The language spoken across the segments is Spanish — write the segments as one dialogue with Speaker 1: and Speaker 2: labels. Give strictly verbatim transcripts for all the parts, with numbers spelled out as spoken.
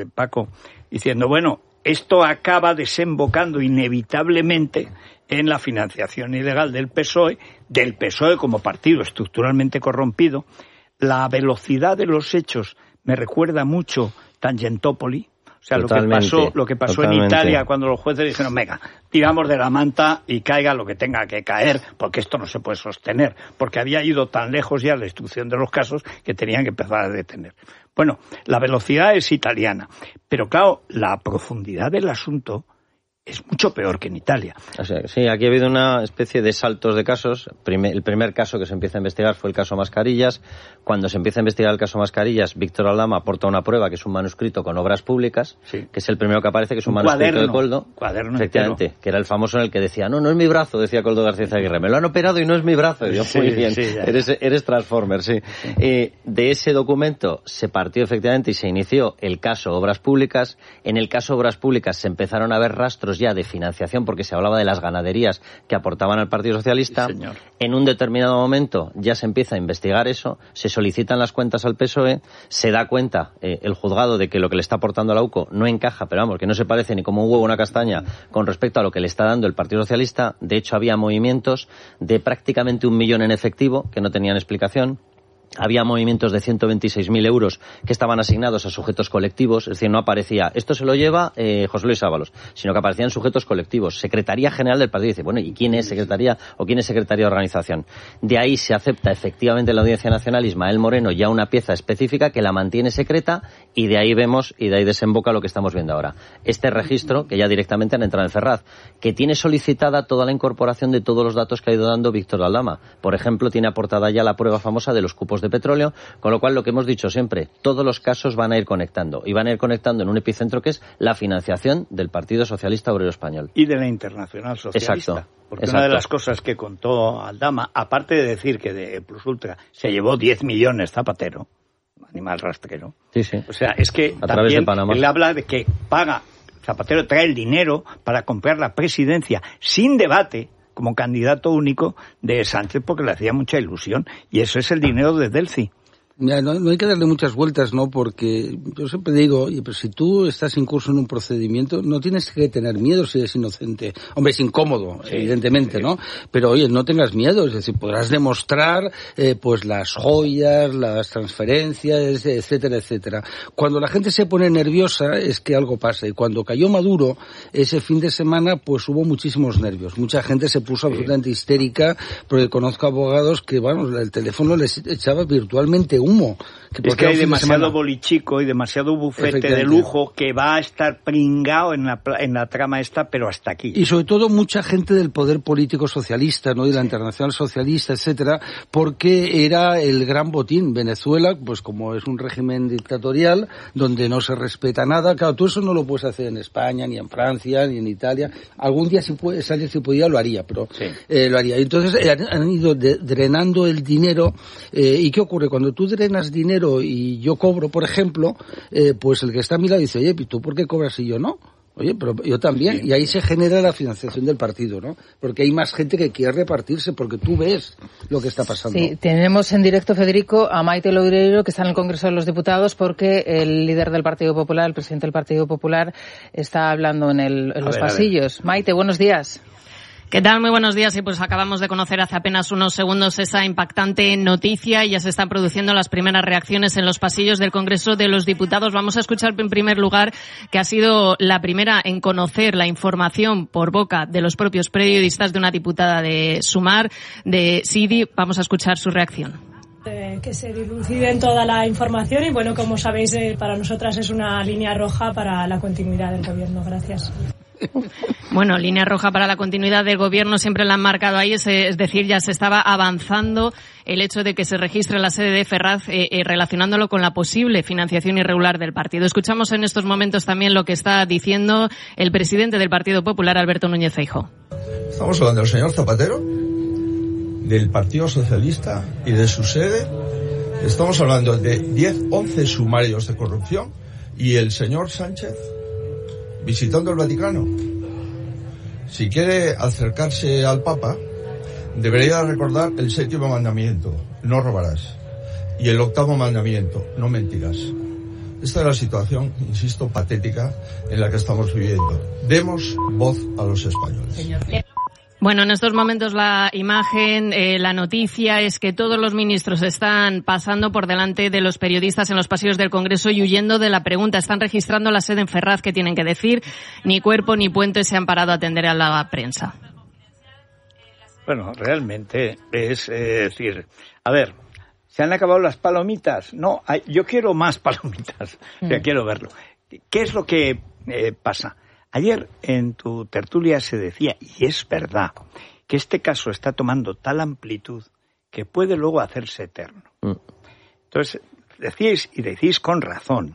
Speaker 1: Paco, diciendo, bueno, esto acaba desembocando inevitablemente en la financiación ilegal del P S O E, del P S O E como partido estructuralmente corrompido. La velocidad de los hechos me recuerda mucho Tangentopoli. O sea,
Speaker 2: totalmente,
Speaker 1: lo que pasó, lo que pasó
Speaker 2: totalmente.
Speaker 1: en Italia cuando los jueces dijeron, venga, tiramos de la manta y caiga lo que tenga que caer, porque esto no se puede sostener, porque había ido tan lejos ya la instrucción de los casos que tenían que empezar a detener. Bueno, la velocidad es italiana, pero claro, la profundidad del asunto es mucho peor que en Italia.
Speaker 2: O sea, sí, aquí ha habido una especie de saltos de casos. Primer, el primer caso que se empieza a investigar fue el caso Mascarillas. Cuando se empieza a investigar el caso Mascarillas, Víctor Aldama aporta una prueba que es un manuscrito con obras públicas, sí. que es el primero que aparece, que es un, un manuscrito
Speaker 1: cuaderno,
Speaker 2: de Coldo.
Speaker 1: Cuaderno
Speaker 2: efectivamente,
Speaker 1: entero.
Speaker 2: Que era el famoso en el que decía, no, no es mi brazo, decía Coldo García Aguirre, me lo han operado y no es mi brazo. Y yo,
Speaker 1: sí,
Speaker 2: muy bien,
Speaker 1: sí,
Speaker 2: eres, eres Transformer, sí. sí. Eh, de ese documento se partió efectivamente y se inició el caso Obras Públicas. En el caso Obras Públicas se empezaron a ver rastros ya de financiación, porque se hablaba de las ganaderías que aportaban al Partido Socialista.
Speaker 1: Sí, señor.
Speaker 2: En un determinado momento ya se empieza a investigar eso, se solicitan las cuentas al P S O E, se da cuenta eh, el juzgado de que lo que le está aportando a la U C O no encaja, pero vamos, que no se parece ni como un huevo a una castaña con respecto a lo que le está dando el Partido Socialista. De hecho, había movimientos de prácticamente un millón en efectivo que no tenían explicación. Había movimientos de ciento veintiséis mil euros que estaban asignados a sujetos colectivos, es decir, no aparecía, esto se lo lleva eh, José Luis Ábalos, sino que aparecían sujetos colectivos. Secretaría General del Partido dice, bueno, ¿y quién es Secretaría o quién es Secretaría de Organización? De ahí se acepta efectivamente en la Audiencia Nacional Ismael Moreno ya una pieza específica que la mantiene secreta y de ahí vemos y de ahí desemboca lo que estamos viendo ahora. Este registro, que ya directamente han entrado en Ferraz, que tiene solicitada toda la incorporación de todos los datos que ha ido dando Víctor Aldama. Por ejemplo, tiene aportada ya la prueba famosa de los cupos de petróleo, con lo cual lo que hemos dicho siempre, todos los casos van a ir conectando y van a ir conectando en un epicentro que es la financiación del Partido Socialista Obrero Español.
Speaker 1: Y de la Internacional Socialista.
Speaker 2: Exacto.
Speaker 1: Porque
Speaker 2: Exacto.
Speaker 1: una de las cosas que contó Aldama, aparte de decir que de Plus Ultra se llevó diez millones Zapatero, animal rastrero,
Speaker 2: sí, sí.
Speaker 1: o sea, es que
Speaker 2: a través de Panamá.
Speaker 1: Él habla de que paga, Zapatero trae el dinero para comprar la presidencia sin debate, como candidato único de Sánchez, porque le hacía mucha ilusión, y eso es el dinero de Delci.
Speaker 3: Ya, no, no hay que darle muchas vueltas, ¿no? Porque yo siempre digo, oye, pero si tú estás incurso en un procedimiento, no tienes que tener miedo si eres inocente. Hombre, es incómodo, sí, evidentemente, sí. ¿no? Pero oye, no tengas miedo, es decir, podrás demostrar, eh, pues las joyas, las transferencias, etcétera, etcétera. Cuando la gente se pone nerviosa es que algo pasa. Y cuando cayó Maduro, ese fin de semana, pues hubo muchísimos nervios. Mucha gente se puso sí. absolutamente histérica, porque conozco abogados que, bueno, el teléfono les echaba virtualmente humo. Que
Speaker 1: es que hay demasiado bolichico y demasiado bufete de lujo que va a estar pringado en la, en la trama esta, pero hasta aquí.
Speaker 3: Y sobre todo mucha gente del poder político socialista, ¿no? Y la Internacional Socialista, etcétera, porque era el gran botín. Venezuela, pues como es un régimen dictatorial, donde no se respeta nada, claro, tú eso no lo puedes hacer en España, ni en Francia, ni en Italia. Algún día si puede, salir si podía, lo haría, pero sí. eh, lo haría. Entonces eh, han ido de, drenando el dinero, eh, ¿y qué ocurre? Cuando tú drenas dinero y yo cobro, por ejemplo, eh, pues el que está a mi lado dice, oye, ¿tú por qué cobras y yo no? Oye, pero yo también. Sí. Y ahí se genera la financiación del partido, ¿no? Porque hay más gente que quiere repartirse, porque tú ves lo que está pasando.
Speaker 4: Sí, tenemos en directo, Federico, a Maite Loureiro, que está en el Congreso de los Diputados, porque el líder del Partido Popular, el presidente del Partido Popular, está hablando en, el, en los ver, pasillos. Maite, buenos días.
Speaker 5: ¿Qué tal? Muy buenos días. Y pues acabamos de conocer hace apenas unos segundos esa impactante noticia y ya se están produciendo las primeras reacciones en los pasillos del Congreso de los Diputados. Vamos a escuchar en primer lugar que ha sido la primera en conocer la información por boca de los propios periodistas de una diputada de Sumar, de Sidi. Vamos a escuchar su reacción.
Speaker 6: Eh, que se diluciden toda la información y bueno, como sabéis, eh, para nosotras es una línea roja para la continuidad del gobierno. Gracias.
Speaker 5: Bueno, línea roja para la continuidad del gobierno siempre la han marcado ahí, es, es decir, ya se estaba avanzando el hecho de que se registre la sede de Ferraz eh, eh, relacionándolo con la posible financiación irregular del partido. Escuchamos en estos momentos también lo que está diciendo el presidente del Partido Popular, Alberto Núñez Feijóo.
Speaker 7: Estamos hablando del señor Zapatero, del Partido Socialista y de su sede. Estamos hablando de diez, once sumarios de corrupción y el señor Sánchez visitando el Vaticano. Si quiere acercarse al Papa, debería recordar el séptimo mandamiento, no robarás, y el octavo mandamiento, no mentirás. Esta es la situación, insisto, patética en la que estamos viviendo. Demos voz a los españoles.
Speaker 5: Bueno, en estos momentos la imagen, eh, la noticia es que todos los ministros están pasando por delante de los periodistas en los pasillos del Congreso y huyendo de la pregunta. Están registrando la sede en Ferraz que tienen que decir. Ni Cuerpo ni Puente se han parado a atender a la prensa.
Speaker 1: Bueno, realmente es eh, decir, a ver, ¿se han acabado las palomitas? No, hay, yo quiero más palomitas, mm. o sea, quiero verlo. ¿Qué es lo que eh, pasa? Ayer en tu tertulia se decía, y es verdad, que este caso está tomando tal amplitud que puede luego hacerse eterno. Mm. Entonces, decís, y decís con razón,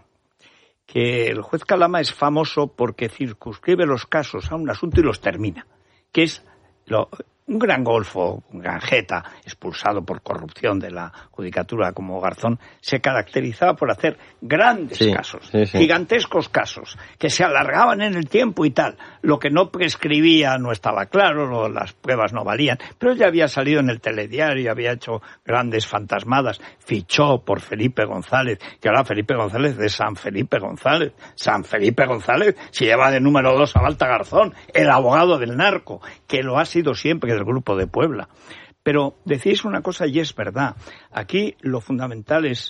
Speaker 1: que el juez Calama es famoso porque circunscribe los casos a un asunto y los termina, que es lo... Un gran golfo, un gran jeta, expulsado por corrupción de la judicatura como Garzón, se caracterizaba por hacer grandes sí, casos, sí, sí. gigantescos casos, que se alargaban en el tiempo y tal. Lo que no prescribía no estaba claro, lo, las pruebas no valían, pero ya había salido en el telediario, había hecho grandes fantasmadas, fichó por Felipe González, que ahora Felipe González de San Felipe González. San Felipe González se lleva de número dos a Balta Garzón, el abogado del narco, que lo ha sido siempre del Grupo de Puebla. Pero decís una cosa y es verdad. Aquí lo fundamental es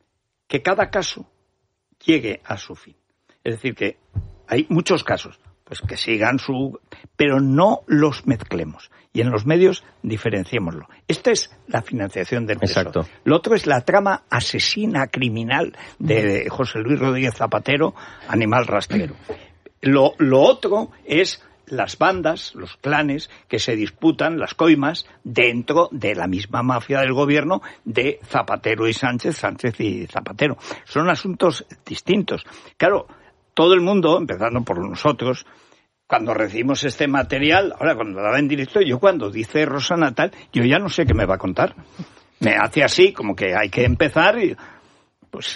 Speaker 1: que cada caso llegue a su fin. Es decir, que hay muchos casos, pues que sigan su... pero no los mezclemos. Y en los medios diferenciémoslo. Esta es la financiación del P S O E. Exacto. Lo otro es la trama asesina criminal de José Luis Rodríguez Zapatero, animal rastrero. Lo, lo otro es las bandas, los clanes que se disputan, las coimas, dentro de la misma mafia del gobierno de Zapatero y Sánchez, Sánchez y Zapatero. Son asuntos distintos. Claro, todo el mundo, empezando por nosotros, cuando recibimos este material, ahora cuando lo daba en directo, yo cuando dice Rosa Natal, yo ya no sé qué me va a contar. Me hace así, como que hay que empezar y... Pues,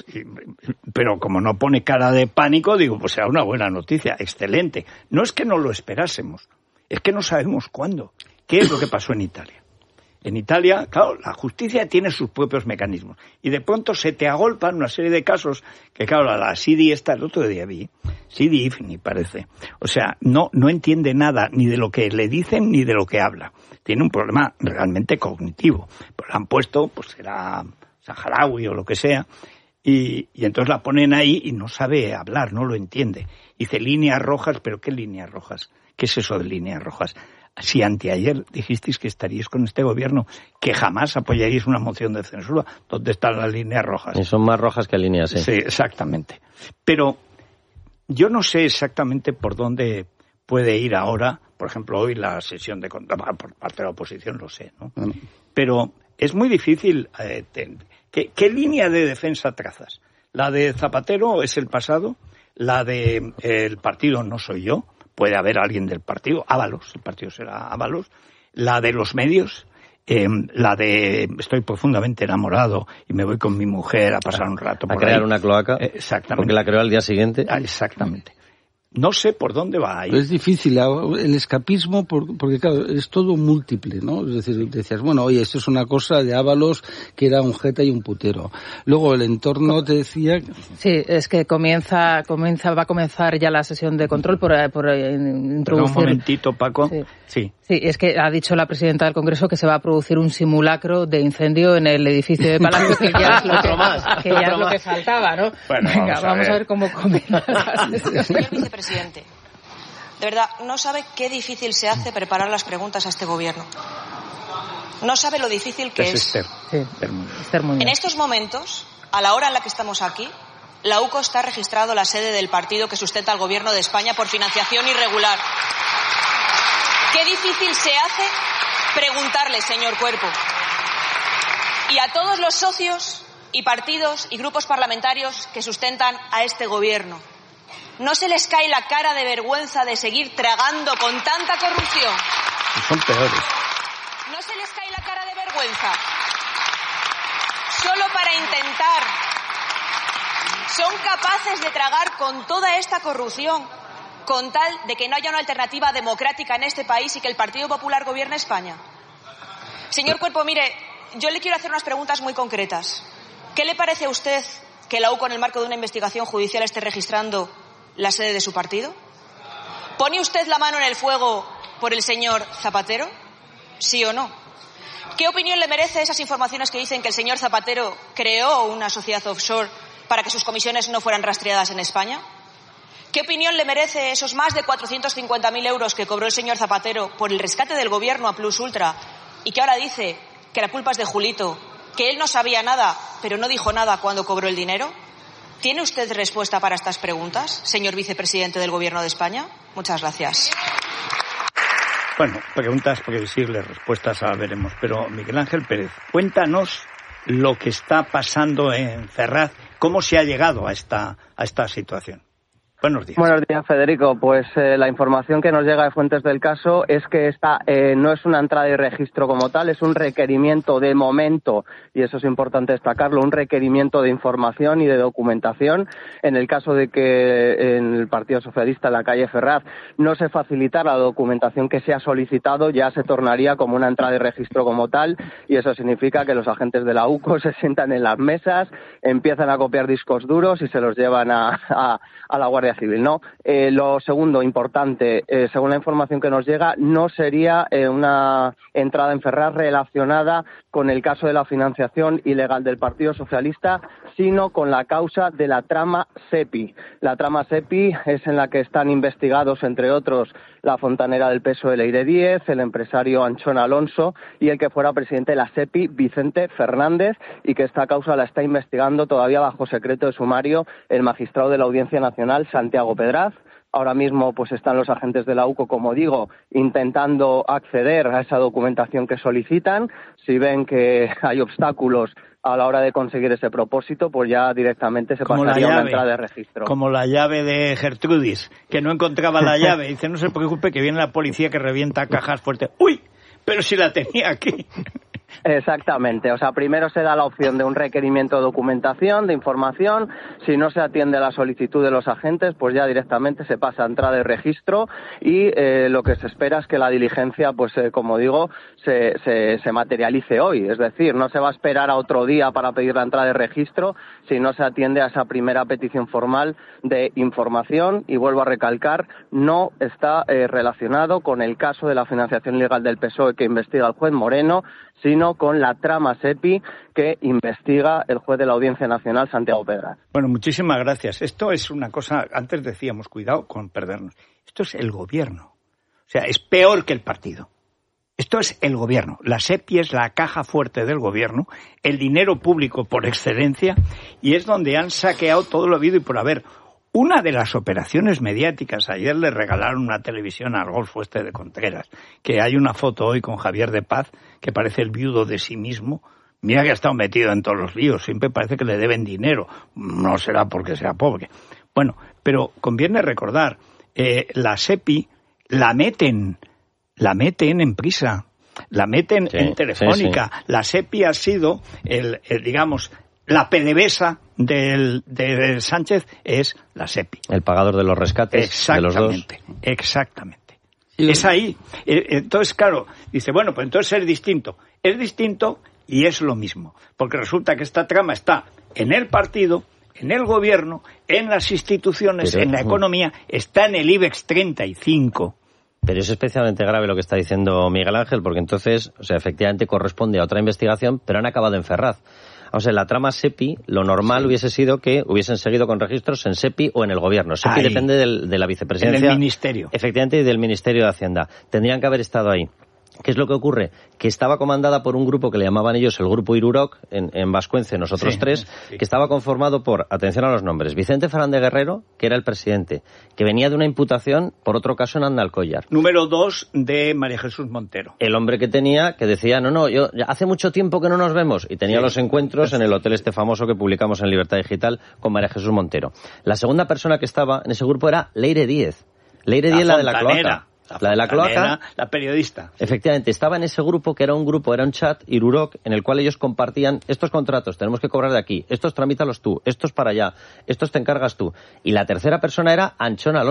Speaker 1: pero como no pone cara de pánico, digo, pues será una buena noticia, excelente. No es que no lo esperásemos, es que no sabemos cuándo. ¿Qué es lo que pasó en Italia? En Italia, claro, la justicia tiene sus propios mecanismos. Y de pronto se te agolpan una serie de casos que, claro, la C I D I esta, el otro día vi, C I D I, ni parece. O sea, no, no entiende nada ni de lo que le dicen ni de lo que habla. Tiene un problema realmente cognitivo. Pues la han puesto, pues será saharaui o lo que sea. Y, y entonces la ponen ahí y no sabe hablar, no lo entiende. Dice líneas rojas, pero ¿qué líneas rojas? ¿Qué es eso de líneas rojas? Si anteayer dijisteis que estaríais con este gobierno, que jamás apoyaríais una moción de censura, ¿dónde están las líneas rojas?
Speaker 2: Y son más rojas que líneas, sí.
Speaker 1: Sí, exactamente. Pero yo no sé exactamente por dónde puede ir ahora, por ejemplo, hoy la sesión de control por parte de la oposición, lo sé, ¿no? Bueno. Pero es muy difícil... Eh, ten, ¿Qué, ¿Qué línea de defensa trazas? ¿La de Zapatero es el pasado? ¿La de eh, el partido no soy yo? Puede haber alguien del partido, Ábalos, el partido será Ábalos. ¿La de los medios? Eh, ¿La de estoy profundamente enamorado y me voy con mi mujer a pasar un rato por
Speaker 2: a crear
Speaker 1: ahí?
Speaker 2: Una cloaca?
Speaker 1: Eh, exactamente.
Speaker 2: Porque la creó al día siguiente.
Speaker 1: Ah, exactamente. No sé por dónde va ahí.
Speaker 3: Pero es difícil, el escapismo, porque claro, es todo múltiple, ¿no? Es decir, decías, bueno, oye, esto es una cosa de Ábalos, que era un jeta y un putero. Luego el entorno te decía...
Speaker 4: Sí, es que comienza, comienza, va a comenzar ya la sesión de control por, por introducir...
Speaker 1: Pero un momentito, Paco.
Speaker 4: Sí.
Speaker 1: sí.
Speaker 4: Sí, es que ha dicho la presidenta del Congreso que se va a producir un simulacro de incendio en el edificio de Palacio, que ya es lo que, más, que, ya es lo que faltaba, ¿no?
Speaker 1: Bueno,
Speaker 4: Venga,
Speaker 1: vamos a
Speaker 4: vamos
Speaker 1: ver,
Speaker 4: a ver cómo comienza la sesión.
Speaker 8: Señor vicepresidente, de verdad, no sabe qué difícil se hace preparar las preguntas a este gobierno. No sabe lo difícil que
Speaker 1: es.
Speaker 8: es.
Speaker 1: Esther.
Speaker 4: Sí, Esther Muñoz.
Speaker 8: En estos momentos, a la hora en la que estamos aquí, la U C O está registrado la sede del partido que sustenta al gobierno de España por financiación irregular. Qué difícil se hace preguntarle, señor Cuerpo. Y a todos los socios y partidos y grupos parlamentarios que sustentan a este gobierno, ¿no se les cae la cara de vergüenza de seguir tragando con tanta corrupción?
Speaker 1: Son peores.
Speaker 8: ¿No se les cae la cara de vergüenza? Solo para intentar. Son capaces de tragar con toda esta corrupción, con tal de que no haya una alternativa democrática en este país y que el Partido Popular gobierne España. Señor Cuerpo, mire, yo le quiero hacer unas preguntas muy concretas. ¿Qué le parece a usted que la U C O, en el marco de una investigación judicial, esté registrando la sede de su partido? ¿Pone usted la mano en el fuego por el señor Zapatero? ¿Sí o no? ¿Qué opinión le merece esas informaciones que dicen que el señor Zapatero creó una sociedad offshore para que sus comisiones no fueran rastreadas en España? ¿Qué opinión le merece esos más de cuatrocientos cincuenta mil euros que cobró el señor Zapatero por el rescate del gobierno a Plus Ultra y que ahora dice que la culpa es de Julito, que él no sabía nada, pero no dijo nada cuando cobró el dinero? ¿Tiene usted respuesta para estas preguntas, señor vicepresidente del Gobierno de España? Muchas gracias.
Speaker 1: Bueno, preguntas previsibles, respuestas ahora veremos. Pero Miguel Ángel Pérez, cuéntanos lo que está pasando en Ferraz, cómo se ha llegado a esta, a esta situación. Buenos días.
Speaker 9: Buenos días, Federico. Pues eh, la información que nos llega de fuentes del caso es que esta eh, no es una entrada de registro como tal, es un requerimiento de momento, y eso es importante destacarlo, un requerimiento de información y de documentación. En el caso de que en el Partido Socialista, en la calle Ferraz, no se facilitara la documentación que se ha solicitado, ya se tornaría como una entrada de registro como tal, y eso significa que los agentes de la U C O se sientan en las mesas, empiezan a copiar discos duros y se los llevan a, a, a la Guardia Civil, ¿no? Eh, lo segundo, importante, eh, según la información que nos llega, no sería eh, una entrada en Ferraz relacionada con el caso de la financiación ilegal del Partido Socialista, sino con la causa de la trama SEPI. La trama SEPI es en la que están investigados, entre otros, la fontanera del P S O E, Leire Díez, el empresario Anchón Alonso y el que fuera presidente de la SEPI, Vicente Fernández, y que esta causa la está investigando todavía bajo secreto de sumario el magistrado de la Audiencia Nacional, Santiago Pedraz. Ahora mismo pues están los agentes de la U C O, como digo, intentando acceder a esa documentación que solicitan. Si ven que hay obstáculos a la hora de conseguir ese propósito, pues ya directamente se como pasaría a una entrada de registro.
Speaker 1: Como la llave de Gertrudis, que no encontraba la llave. Dice, no se preocupe que viene la policía que revienta cajas fuertes. ¡Uy! Pero si la tenía aquí.
Speaker 9: Exactamente, o sea, primero se da la opción de un requerimiento de documentación, de información. Si no se atiende a la solicitud de los agentes, pues ya directamente se pasa a entrada de registro y eh, lo que se espera es que la diligencia, pues eh, como digo, se, se, se materialice hoy. Es decir, no se va a esperar a otro día para pedir la entrada de registro si no se atiende a esa primera petición formal de información. Y vuelvo a recalcar, no está eh, relacionado con el caso de la financiación ilegal del P S O E que investiga el juez Moreno, sino con la trama SEPI que investiga el juez de la Audiencia Nacional, Santiago Pedraz.
Speaker 1: Bueno, muchísimas gracias. Esto es una cosa, antes decíamos, cuidado con perdernos. Esto es el gobierno. O sea, es peor que el partido. Esto es el gobierno. La SEPI es la caja fuerte del gobierno, el dinero público por excelencia, y es donde han saqueado todo lo habido y por haber. Una de las operaciones mediáticas, ayer le regalaron una televisión al Golfo este de Contreras, que hay una foto hoy con Javier de Paz, que parece el viudo de sí mismo. Mira que ha estado metido en todos los líos, siempre parece que le deben dinero. No será porque sea pobre. Bueno, pero conviene recordar, eh, la SEPI la meten, la meten en Prisa, la meten sí, en Telefónica. Sí, sí. La SEPI ha sido, el, el digamos, la PDVSA del, de Sánchez es la SEPI.
Speaker 2: El pagador de los rescates de los dos.
Speaker 1: Exactamente, exactamente. Y es ahí. Entonces, claro, dice, bueno, pues entonces es distinto. Es distinto y es lo mismo. Porque resulta que esta trama está en el partido, en el gobierno, en las instituciones, Pero, en la economía, está en el IBEX treinta y cinco.
Speaker 2: Pero es especialmente grave lo que está diciendo Miguel Ángel, porque entonces, o sea, efectivamente corresponde a otra investigación, pero han acabado en Ferraz. O sea, en la trama SEPI, lo normal sí. hubiese sido que hubiesen seguido con registros en SEPI o en el gobierno. SEPI ahí. Depende del, de la vicepresidencia.
Speaker 1: En el ministerio.
Speaker 2: Efectivamente, y del Ministerio de Hacienda. Tendrían que haber estado ahí. ¿Qué es lo que ocurre? Que estaba comandada por un grupo que le llamaban ellos el Grupo Iruroc, en, en Vascuence, nosotros sí, tres, sí. que estaba conformado por, atención a los nombres, Vicente Fernández Guerrero, que era el presidente, que venía de una imputación por otro caso en Andalcollar.
Speaker 1: Número dos de María Jesús Montero.
Speaker 2: El hombre que tenía, que decía, no, no, yo hace mucho tiempo que no nos vemos, y tenía sí. los encuentros en el hotel este famoso que publicamos en Libertad Digital con María Jesús Montero. La segunda persona que estaba en ese grupo era Leire Díez. Leire Díez, la de la cloaca.
Speaker 1: La,
Speaker 2: la de la cloaca,
Speaker 1: la periodista.
Speaker 2: Efectivamente, estaba en ese grupo que era un grupo, era un chat, Iruroc, en el cual ellos compartían estos contratos, tenemos que cobrar de aquí, estos tramítalos tú, estos para allá, estos te encargas tú. Y la tercera persona era Anchón Alonso.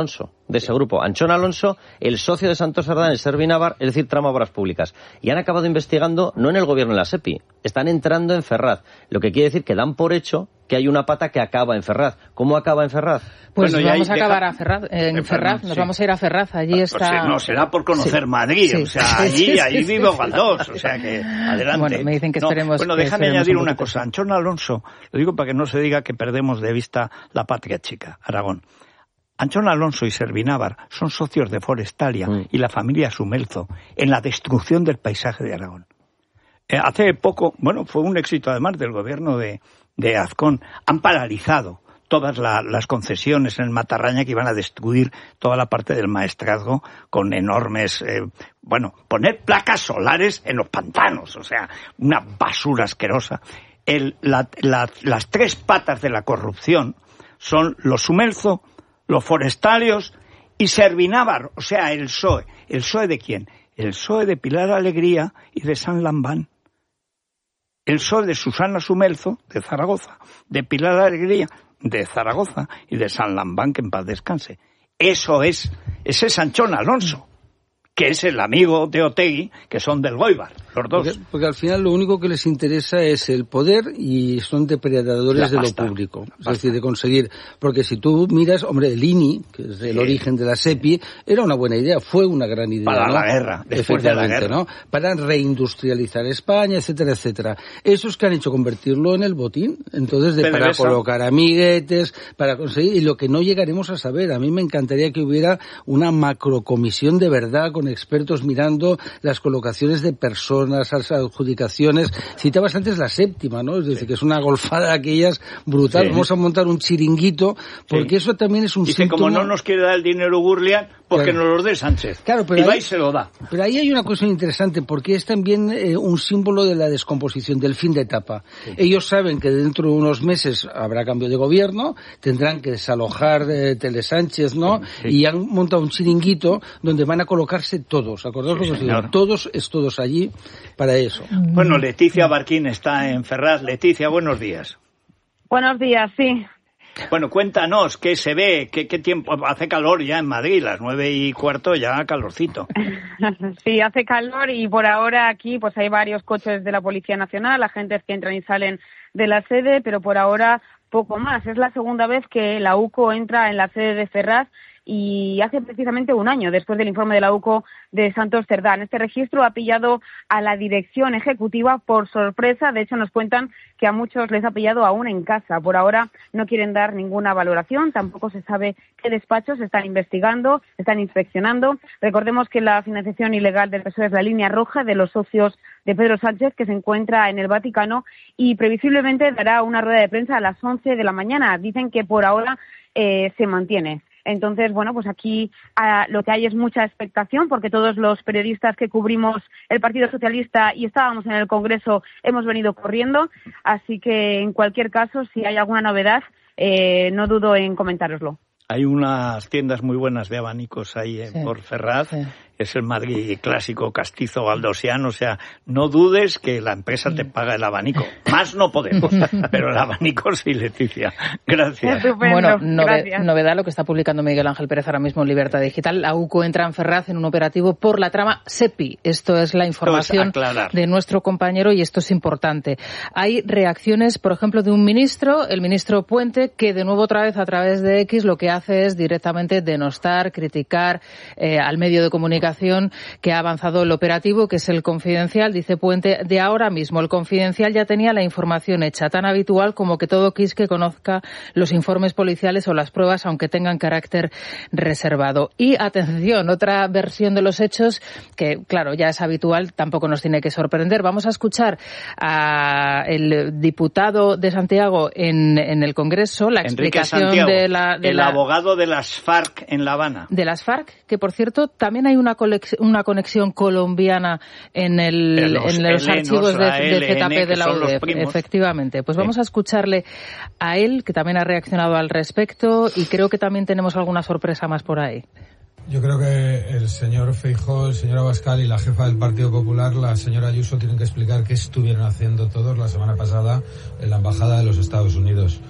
Speaker 2: de ese grupo. Anchón Alonso, el socio de Santos Cerdán, el Servinávar, es decir, trama obras públicas. Y han acabado investigando no en el gobierno de la SEPI, están entrando en Ferraz, lo que quiere decir que dan por hecho que hay una pata que acaba en Ferraz. ¿Cómo acaba en Ferraz?
Speaker 4: Pues
Speaker 1: bueno,
Speaker 4: vamos a
Speaker 1: deja...
Speaker 4: acabar a Ferraz, en Ferraz, nos sí. vamos a ir a Ferraz, allí está...
Speaker 1: Pues, no, será por conocer sí. Madrid, sí. o sea, allí, sí, allí sí, vive sí. Galdós, o sea que, adelante.
Speaker 4: Bueno, me dicen que esperemos...
Speaker 1: No, bueno, déjame añadir un una cosa, Anchón Alonso, lo digo para que no se diga que perdemos de vista la patria chica, Aragón. Anchón Alonso y Servinávar son socios de Forestalia mm. y la familia Sumelzo en la destrucción del paisaje de Aragón. Eh, hace poco, bueno, fue un éxito además del gobierno de, de Azcón, han paralizado todas la, las concesiones en el Matarraña que iban a destruir toda la parte del maestrazgo con enormes, eh, bueno, poner placas solares en los pantanos, o sea, una basura asquerosa. El, la, la, las tres patas de la corrupción son los Sumelzo, los Forestalios y Servinávar, o sea, el P S O E. ¿El P S O E de quién? El P S O E de Pilar Alegría y de San Lambán. El P S O E de Susana Sumelzo, de Zaragoza, de Pilar Alegría, de Zaragoza, y de San Lambán, que en paz descanse. Eso es, ese es Anchón Alonso, que es el amigo de Otegi, que son del Goibar, los dos.
Speaker 3: Porque, porque al final lo único que les interesa es el poder y son depredadores de lo público. Es decir, de conseguir, porque si tú miras, hombre, el I N I, que es el sí. origen de la SEPI, era una buena idea, fue una gran idea.
Speaker 1: Para
Speaker 3: ¿no?
Speaker 1: la guerra, después de la guerra.
Speaker 3: ¿no? Para reindustrializar España, etcétera, etcétera. Esos que han hecho convertirlo en el botín, entonces, de, para colocar amiguetes, para conseguir, y lo que no llegaremos a saber. A mí me encantaría que hubiera una macrocomisión de verdad con expertos mirando las colocaciones de personas, las adjudicaciones. Citabas antes la séptima, ¿no? Es decir, sí. que es una golfada de aquellas brutal. Sí. Vamos a montar un chiringuito, porque sí. eso también es un
Speaker 1: Dice,
Speaker 3: síntoma...
Speaker 1: como no nos quiere dar el dinero Gurlian, porque claro. nos lo dé Sánchez.
Speaker 3: Claro, pero
Speaker 1: y
Speaker 3: ahí,
Speaker 1: va y se lo da.
Speaker 3: Pero ahí hay una cuestión interesante, porque es también eh, un símbolo de la descomposición, del fin de etapa. Sí. Ellos saben que dentro de unos meses habrá cambio de gobierno, tendrán que desalojar eh, Telesánchez, ¿no? Sí. Y han montado un chiringuito donde van a colocarse todos, ¿acordaos sí, lo que os digo? Todos es todos allí para eso.
Speaker 1: Bueno, Leticia Barquín está en Ferraz. Leticia, buenos días.
Speaker 10: Buenos días, sí.
Speaker 1: Bueno, cuéntanos, ¿qué se ve? ¿Qué, qué tiempo? Hace calor ya en Madrid, las nueve y cuarto ya calorcito.
Speaker 10: Sí, hace calor y por ahora aquí pues hay varios coches de la Policía Nacional, agentes que entran y salen de la sede, pero por ahora poco más. Es la segunda vez que la U C O entra en la sede de Ferraz y hace precisamente un año después del informe de la U C O de Santos Cerdán. Este registro ha pillado a la dirección ejecutiva por sorpresa. De hecho, nos cuentan que a muchos les ha pillado aún en casa. Por ahora no quieren dar ninguna valoración. Tampoco se sabe qué despachos están investigando, están inspeccionando. Recordemos que la financiación ilegal del P S O E es la línea roja de los socios de Pedro Sánchez, que se encuentra en el Vaticano y previsiblemente dará una rueda de prensa a las once de la mañana. Dicen que por ahora eh, se mantiene. Entonces, bueno, pues aquí uh, lo que hay es mucha expectación porque todos los periodistas que cubrimos el Partido Socialista y estábamos en el Congreso hemos venido corriendo. Así que, en cualquier caso, si hay alguna novedad, eh, no dudo en comentároslo.
Speaker 1: Hay unas tiendas muy buenas de abanicos ahí en sí, por Ferraz. Sí. Es el Madrid clásico castizo galdosiano, o sea, no dudes que la empresa te paga el abanico. Más no podemos, pero el abanico sí, Leticia. Gracias.
Speaker 10: Estupendo.
Speaker 4: Bueno, nove-
Speaker 10: Gracias.
Speaker 4: novedad lo que está publicando Miguel Ángel Pérez ahora mismo en Libertad Digital. La U C O entra en Ferraz en un operativo por la trama SEPI. Esto es la información
Speaker 1: es
Speaker 4: de nuestro compañero y esto es importante. Hay reacciones, por ejemplo, de un ministro, el ministro Puente, que de nuevo otra vez a través de X lo que hace es directamente denostar, criticar eh, al medio de comunicación que ha avanzado el operativo, que es el Confidencial. Dice Puente, de ahora mismo el Confidencial ya tenía la información hecha, tan habitual como que todo quisque conozca los informes policiales o las pruebas, aunque tengan carácter reservado. Y atención, otra versión de los hechos que, claro, ya es habitual, tampoco nos tiene que sorprender. Vamos a escuchar al diputado de Santiago en, en el Congreso, la
Speaker 1: Enrique
Speaker 4: explicación
Speaker 1: Santiago,
Speaker 4: de la... De
Speaker 1: el
Speaker 4: la,
Speaker 1: abogado de las FARC en La Habana.
Speaker 4: De las FARC, que por cierto también hay una una conexión colombiana en, el,
Speaker 1: de los,
Speaker 4: en los
Speaker 1: L,
Speaker 4: archivos de, de
Speaker 1: L,
Speaker 4: Z P de la U D E F. Efectivamente. Pues vamos
Speaker 1: sí.
Speaker 4: a escucharle a él, que también ha reaccionado al respecto, y creo que también tenemos alguna sorpresa más por ahí.
Speaker 11: Yo creo que el señor Feijóo, el señor Abascal y la jefa del Partido Popular, la señora Ayuso, tienen que explicar qué estuvieron haciendo todos la semana pasada en la Embajada de los Estados Unidos.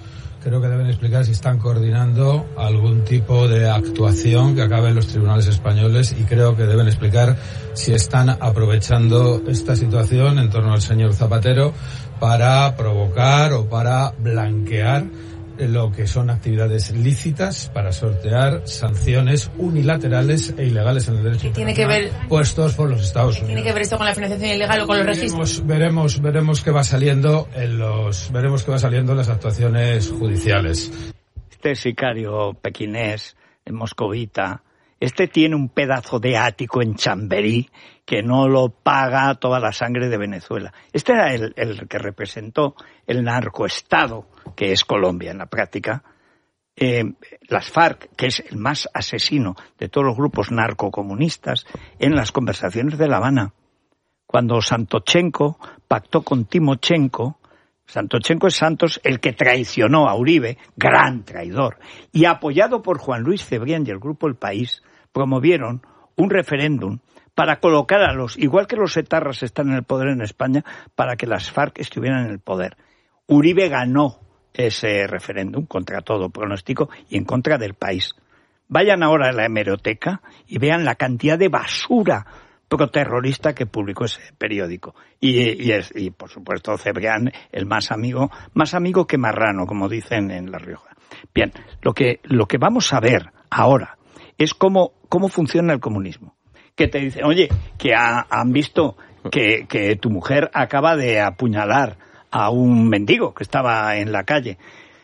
Speaker 11: Creo que deben explicar si están coordinando algún tipo de actuación que acabe en los tribunales españoles, y creo que deben explicar si están aprovechando esta situación en torno al señor Zapatero para provocar o para blanquear lo que son actividades lícitas, para sortear sanciones unilaterales e ilegales en el derecho
Speaker 12: tiene que ver
Speaker 11: puestos por los Estados Unidos.
Speaker 12: ¿Tiene que ver esto con la financiación ilegal o con los
Speaker 11: veremos,
Speaker 12: registros?
Speaker 11: Veremos, veremos qué va saliendo en los, veremos qué va saliendo en las actuaciones judiciales.
Speaker 1: Este sicario pequinés, moscovita, este tiene un pedazo de ático en Chamberí que no lo paga toda la sangre de Venezuela. Este era el, el que representó el narcoestado que es Colombia en la práctica. Eh, las FARC, que es el más asesino de todos los grupos narcocomunistas, en las conversaciones de La Habana. Cuando Santochenko pactó con Timochenko, Santochenko es Santos el que traicionó a Uribe, gran traidor, y apoyado por Juan Luis Cebrián y el Grupo El País, promovieron un referéndum para colocar a los, igual que los etarras están en el poder en España, para que las FARC estuvieran en el poder. Uribe ganó ese referéndum contra todo pronóstico y en contra del país. Vayan ahora a la hemeroteca y vean la cantidad de basura proterrorista que publicó ese periódico. Y, y, es, y por supuesto Cebrián, el más amigo, más amigo que marrano, como dicen en La Rioja. Bien, lo que, lo que vamos a ver ahora es cómo, cómo funciona el comunismo. Que te dicen, oye, que ha, han visto que, que tu mujer acaba de apuñalar a un mendigo que estaba en la calle.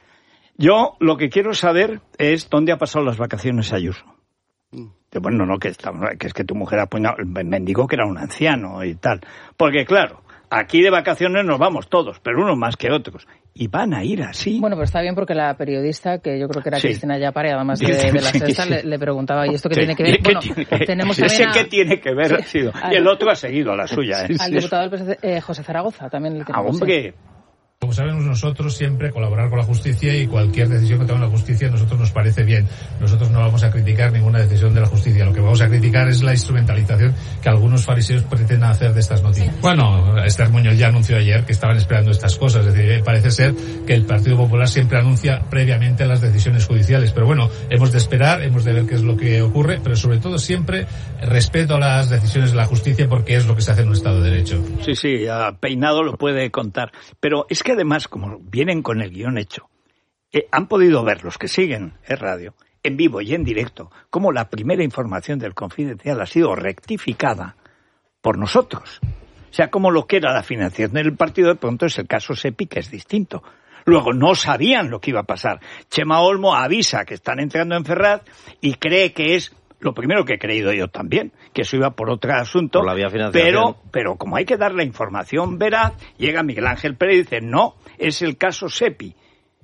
Speaker 1: Yo lo que quiero saber es dónde ha pasado las vacaciones Ayuso. Bueno, no, que, está, que es que tu mujer ha apuñalado, el mendigo que era un anciano y tal. Porque claro, aquí de vacaciones nos vamos todos, pero unos más que otros. Y van a ir así.
Speaker 4: Bueno, pero está bien porque la periodista, que yo creo que era sí. Cristina Yapare, además de,
Speaker 1: sí,
Speaker 4: de la
Speaker 1: sí,
Speaker 4: Sexta,
Speaker 1: sí.
Speaker 4: le, le preguntaba, ¿y esto qué
Speaker 1: sí.
Speaker 4: tiene que ver? Bueno,
Speaker 1: tiene,
Speaker 4: tenemos
Speaker 1: ese
Speaker 4: también a...
Speaker 1: que tiene que ver ha sido. Y el otro ha seguido a la suya. ¿eh?
Speaker 4: Al diputado del P S C, eh, José Zaragoza, también le tenemos.
Speaker 1: Ah, hombre...
Speaker 13: Como sabemos nosotros, siempre colaborar con la justicia, y cualquier decisión que tome la justicia a nosotros nos parece bien. Nosotros no vamos a criticar ninguna decisión de la justicia. Lo que vamos a criticar es la instrumentalización que algunos fariseos pretenden hacer de estas noticias. Bueno, Esther Muñoz ya anunció ayer que estaban esperando estas cosas. Es decir, parece ser que el Partido Popular siempre anuncia previamente las decisiones judiciales. Pero bueno, hemos de esperar, hemos de ver qué es lo que ocurre, pero sobre todo siempre respeto a las decisiones de la justicia, porque es lo que se hace en un Estado de Derecho.
Speaker 1: Sí, sí, a Peinado lo puede contar. Pero es que además, como vienen con el guión hecho, eh, han podido ver los que siguen el radio, en vivo y en directo, cómo la primera información del Confidencial ha sido rectificada por nosotros. O sea, como lo que era la financiación del partido, de pronto es el caso Sepi, que es distinto. Luego, no sabían lo que iba a pasar. Chema Olmo avisa que están entrando en Ferraz y cree que es lo primero que he creído yo también, que eso iba por otro asunto,
Speaker 2: por la vía financiación.
Speaker 1: pero pero como hay que dar la información veraz, llega Miguel Ángel Pérez y dice, no, es el caso Sepi.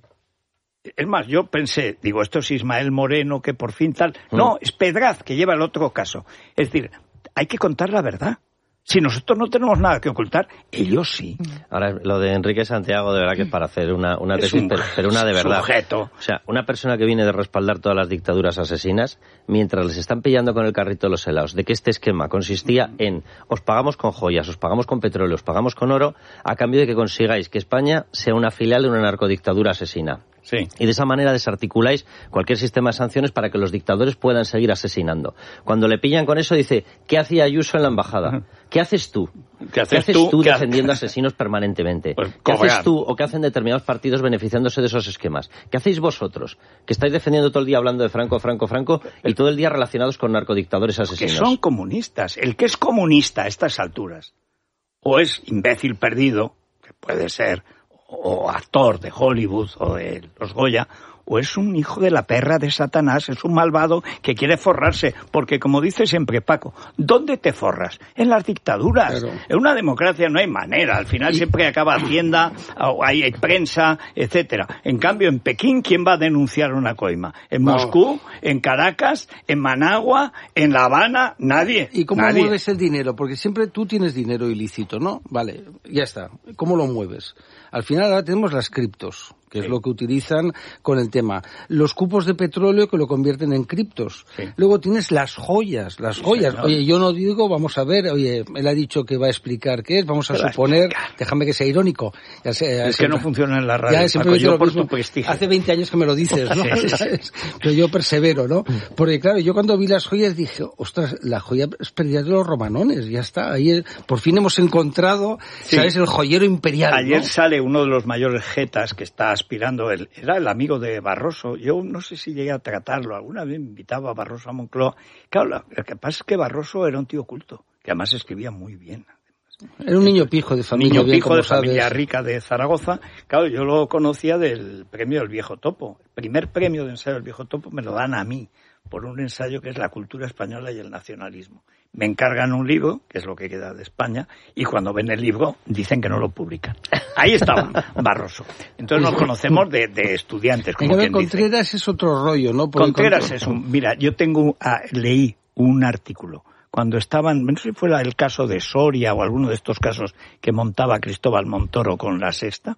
Speaker 1: Es más, yo pensé, digo, esto es Ismael Moreno, que por fin tal... Mm. No, es Pedraz, que lleva el otro caso. Es decir, hay que contar la verdad. Si nosotros no tenemos nada que ocultar, ellos sí.
Speaker 2: Ahora, lo de Enrique Santiago, de verdad que es para hacer una, una tesis, un, pero, pero una de verdad.
Speaker 1: Sujeto.
Speaker 2: O sea, una persona que viene de respaldar todas las dictaduras asesinas, mientras les están pillando con el carrito de los helados, de que este esquema consistía en, os pagamos con joyas, os pagamos con petróleo, os pagamos con oro, a cambio de que consigáis que España sea una filial de una narcodictadura asesina.
Speaker 1: Sí.
Speaker 2: Y de esa manera desarticuláis cualquier sistema de sanciones para que los dictadores puedan seguir asesinando. Cuando le pillan con eso, dice, ¿qué hacía Ayuso en la embajada? ¿Qué haces tú?
Speaker 1: ¿Qué haces,
Speaker 2: ¿Qué haces
Speaker 1: tú,
Speaker 2: tú
Speaker 1: ¿Qué
Speaker 2: defendiendo haces? asesinos permanentemente?
Speaker 1: Pues,
Speaker 2: ¿Qué haces tú o qué hacen determinados partidos beneficiándose de esos esquemas? ¿Qué hacéis vosotros? Que estáis defendiendo todo el día hablando de Franco, Franco, Franco y todo el día relacionados con narcodictadores asesinos.
Speaker 1: Que son comunistas. El que es comunista a estas alturas, o es imbécil perdido, que puede ser, o actor de Hollywood o de los Goya, o es un hijo de la perra de Satanás, es un malvado que quiere forrarse, porque como dice siempre Paco, ¿dónde te forras? En las dictaduras. Claro. En una democracia no hay manera, al final y... siempre acaba Hacienda, hay, hay prensa, etcétera. En cambio, en Pekín, ¿quién va a denunciar una coima? En no. Moscú, en Caracas, en Managua, en La Habana, nadie.
Speaker 3: ¿Y cómo
Speaker 1: nadie.
Speaker 3: mueves el dinero? Porque siempre tú tienes dinero ilícito, ¿no? Vale, ya está. ¿Cómo lo mueves? Al final ahora tenemos las criptos. que
Speaker 1: sí.
Speaker 3: es lo que utilizan con el tema. Los cupos de petróleo que lo convierten en criptos. Sí. Luego tienes las joyas, las joyas. Sí, oye, yo no digo, vamos a ver, oye, él ha dicho que va a explicar qué es, vamos a ¿Qué suponer, déjame que sea irónico. Ya sé, ya
Speaker 1: es
Speaker 3: sé,
Speaker 1: que no funciona en la radio,
Speaker 3: ya siempre
Speaker 1: Paco, yo por
Speaker 3: mismo.
Speaker 1: tu prestigio.
Speaker 3: Hace veinte años que me lo dices, ¿no? Sí, sí, sí. Pero yo persevero, ¿no? Porque claro, yo cuando vi las joyas dije, ostras, la joya es perdida de los romanones, ya está, ahí por fin hemos encontrado, sí. ¿sabes? El joyero imperial.
Speaker 1: Ayer
Speaker 3: ¿no?
Speaker 1: sale uno de los mayores jetas que está aspirando, el, era el amigo de Barroso, yo no sé si llegué a tratarlo, alguna vez me invitaba a Barroso a Moncloa. Claro, lo que pasa es que Barroso era un tío culto, que además escribía muy bien.
Speaker 3: Era un niño pijo de familia.
Speaker 1: Niño
Speaker 3: bien,
Speaker 1: pijo de
Speaker 3: sabes.
Speaker 1: familia rica de Zaragoza. Claro, yo lo conocía del premio del Viejo Topo. El primer premio de ensayo del Viejo Topo me lo dan a mí, por un ensayo que es la cultura española y el nacionalismo. Me encargan un libro, que es lo que queda de España, y cuando ven el libro dicen que no lo publican. Ahí estaba Barroso. Entonces nos conocemos de, de estudiantes, como quien dice.
Speaker 3: Contreras es otro rollo, ¿no?
Speaker 1: Por Contreras es un... Mira, yo tengo ah, leí un artículo cuando estaban, no sé si fue el caso de Soria o alguno de estos casos que montaba Cristóbal Montoro con La Sexta,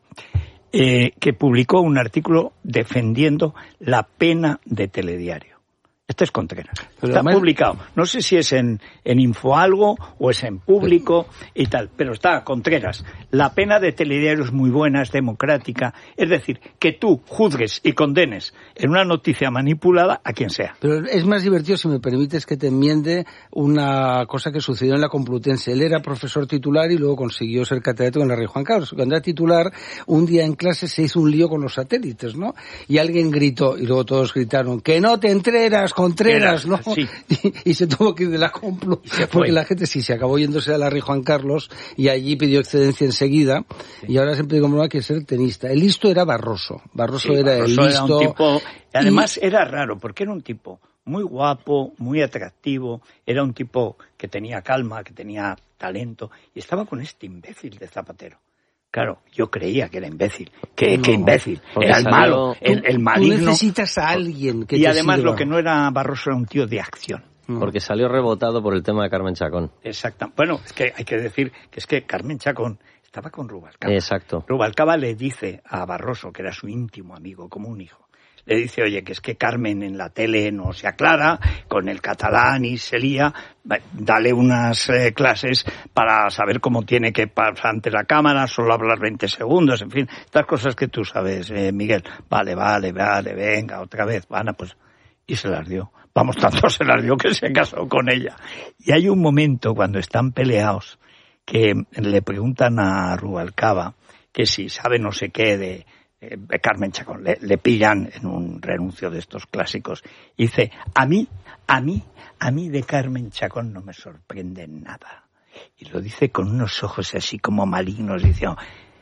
Speaker 1: eh, que publicó un artículo defendiendo la pena de telediario. Este es Contreras. Pero está además... publicado. No sé si es en, en Infoalgo o es en Público y tal, pero está Contreras. La pena de telediario es muy buena, es democrática. Es decir, que tú juzgues y condenes en una noticia manipulada a quien sea.
Speaker 3: Pero es más divertido, si me permites, que te enmiende una cosa que sucedió en la Complutense. Él era profesor titular y luego consiguió ser catedrático en la Rey Juan Carlos. Cuando era titular, un día en clase se hizo un lío con los satélites, ¿no? Y alguien gritó, y luego todos gritaron, ¡que no te entreras, Contreras, ¿no?
Speaker 1: Sí.
Speaker 3: Y, y se tuvo que ir de la Complu, porque la gente sí se acabó yéndose a la Rey Juan Carlos y allí pidió excedencia enseguida, sí. Y ahora siempre digo, no hay que ser tenista. El listo era Barroso, Barroso sí, era Barroso el listo.
Speaker 1: Era un tipo, además y... era raro, porque era un tipo muy guapo, muy atractivo, era un tipo que tenía calma, que tenía talento, y estaba con este imbécil de Zapatero. Claro, yo creía que era imbécil. ¿Qué, no, qué imbécil? Era el malo, el, el maligno.
Speaker 3: Tú necesitas a alguien que
Speaker 1: y
Speaker 3: te
Speaker 1: además
Speaker 3: sirva.
Speaker 1: Lo que no era Barroso era un tío de acción.
Speaker 2: Porque salió rebotado por el tema de Carmen Chacón.
Speaker 1: Exacto. Bueno, es que hay que decir que es que Carmen Chacón estaba con Rubalcaba.
Speaker 2: Exacto.
Speaker 1: Rubalcaba le dice a Barroso, que era su íntimo amigo, como un hijo, le dice, oye, que es que Carmen en la tele no se aclara, con el catalán y se lía, dale unas eh, clases para saber cómo tiene que pasar ante la cámara, solo hablar veinte segundos, en fin, estas cosas que tú sabes, eh, Miguel. Vale, vale, vale, venga, otra vez, Ana, pues, y se las dio. Vamos, tanto se las dio que se casó con ella. Y hay un momento cuando están peleados que le preguntan a Rubalcaba que si sabe no sé qué de... Eh, Carmen Chacón, le, le pillan en un renuncio de estos clásicos y dice, a mí, a mí, a mí de Carmen Chacón no me sorprende nada. Y lo dice con unos ojos así como malignos, diciendo,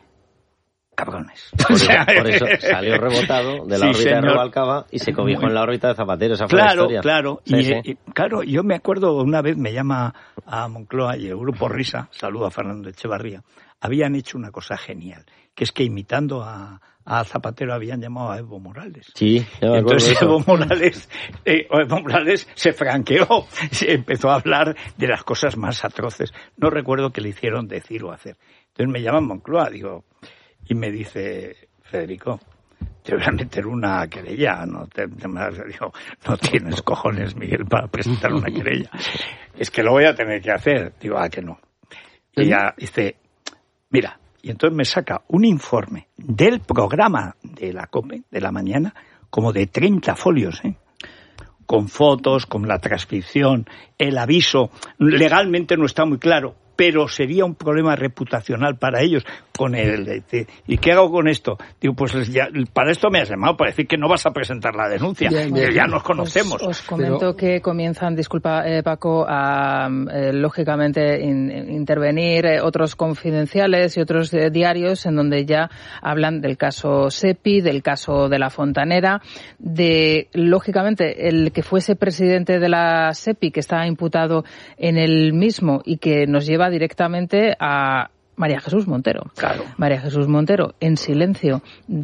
Speaker 1: cabrones.
Speaker 2: Por eso, por eso salió rebotado de la sí, órbita señor. de Rubalcaba y se cobijó en la órbita de Zapatero. Esa fue
Speaker 1: claro,
Speaker 2: la historia.
Speaker 1: Claro,
Speaker 2: sí,
Speaker 1: y,
Speaker 2: sí.
Speaker 1: y claro, yo me acuerdo una vez me llama a Moncloa y el grupo Risa, saludo a Fernando Echevarría, habían hecho una cosa genial, que es que imitando a a Zapatero habían llamado a Evo Morales.
Speaker 2: Sí,
Speaker 1: entonces Evo Morales, eh, Evo Morales se franqueó, se empezó a hablar de las cosas más atroces. No recuerdo qué le hicieron decir o hacer. Entonces me llaman Moncloa, digo, y me dice, Federico, te voy a meter una querella. No, te, te me digo, no tienes cojones, Miguel, para presentar una querella. Es que lo voy a tener que hacer. Digo, ah, que no. Y ya dice, mira, y entonces me saca un informe del programa de la COPE, de la mañana, como de treinta folios, ¿eh? Con fotos, con la transcripción, el aviso. Legalmente no está muy claro, pero sería un problema reputacional para ellos. Con el, ¿y qué hago con esto? Digo, pues ya, para esto me has llamado, para decir que no vas a presentar la denuncia, bien, bien. Que ya nos conocemos.
Speaker 4: Os, os comento pero... que comienzan, disculpa eh, Paco, a eh, lógicamente in, intervenir eh, otros confidenciales y otros eh, diarios en donde ya hablan del caso SEPI, del caso de la Fontanera, de, lógicamente, el que fuese presidente de la SEPI, que estaba imputado en el mismo y que nos lleva directamente a María Jesús Montero.
Speaker 1: Claro.
Speaker 4: María Jesús Montero, en silencio,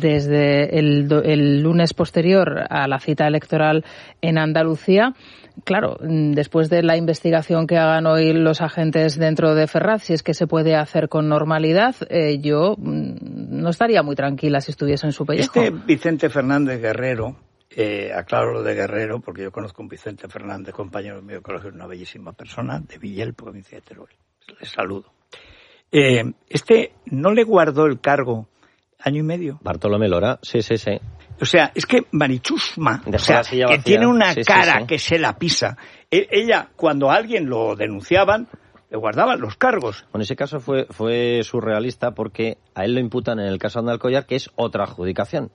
Speaker 4: desde el, el lunes posterior a la cita electoral en Andalucía. Claro, después de la investigación que hagan hoy los agentes dentro de Ferraz, si es que se puede hacer con normalidad, eh, yo no estaría muy tranquila si estuviese en su pellejo.
Speaker 1: Este Vicente Fernández Guerrero, eh, aclaro lo de Guerrero, porque yo conozco a un Vicente Fernández, compañero mío de colegio, una bellísima persona, de Villel, provincia de Teruel. Le saludo. Eh, este no le guardó el cargo año y medio.
Speaker 2: Bartolomé Lora, sí, sí, sí.
Speaker 1: O sea, es que Marichusma, o sea, que tiene una
Speaker 2: sí,
Speaker 1: cara
Speaker 2: sí, sí.
Speaker 1: que se la pisa. Ella, cuando a alguien lo denunciaban, le guardaban los cargos.
Speaker 2: Bueno, ese caso fue, fue surrealista porque a él lo imputan en el caso de Andalcollar, que es otra adjudicación.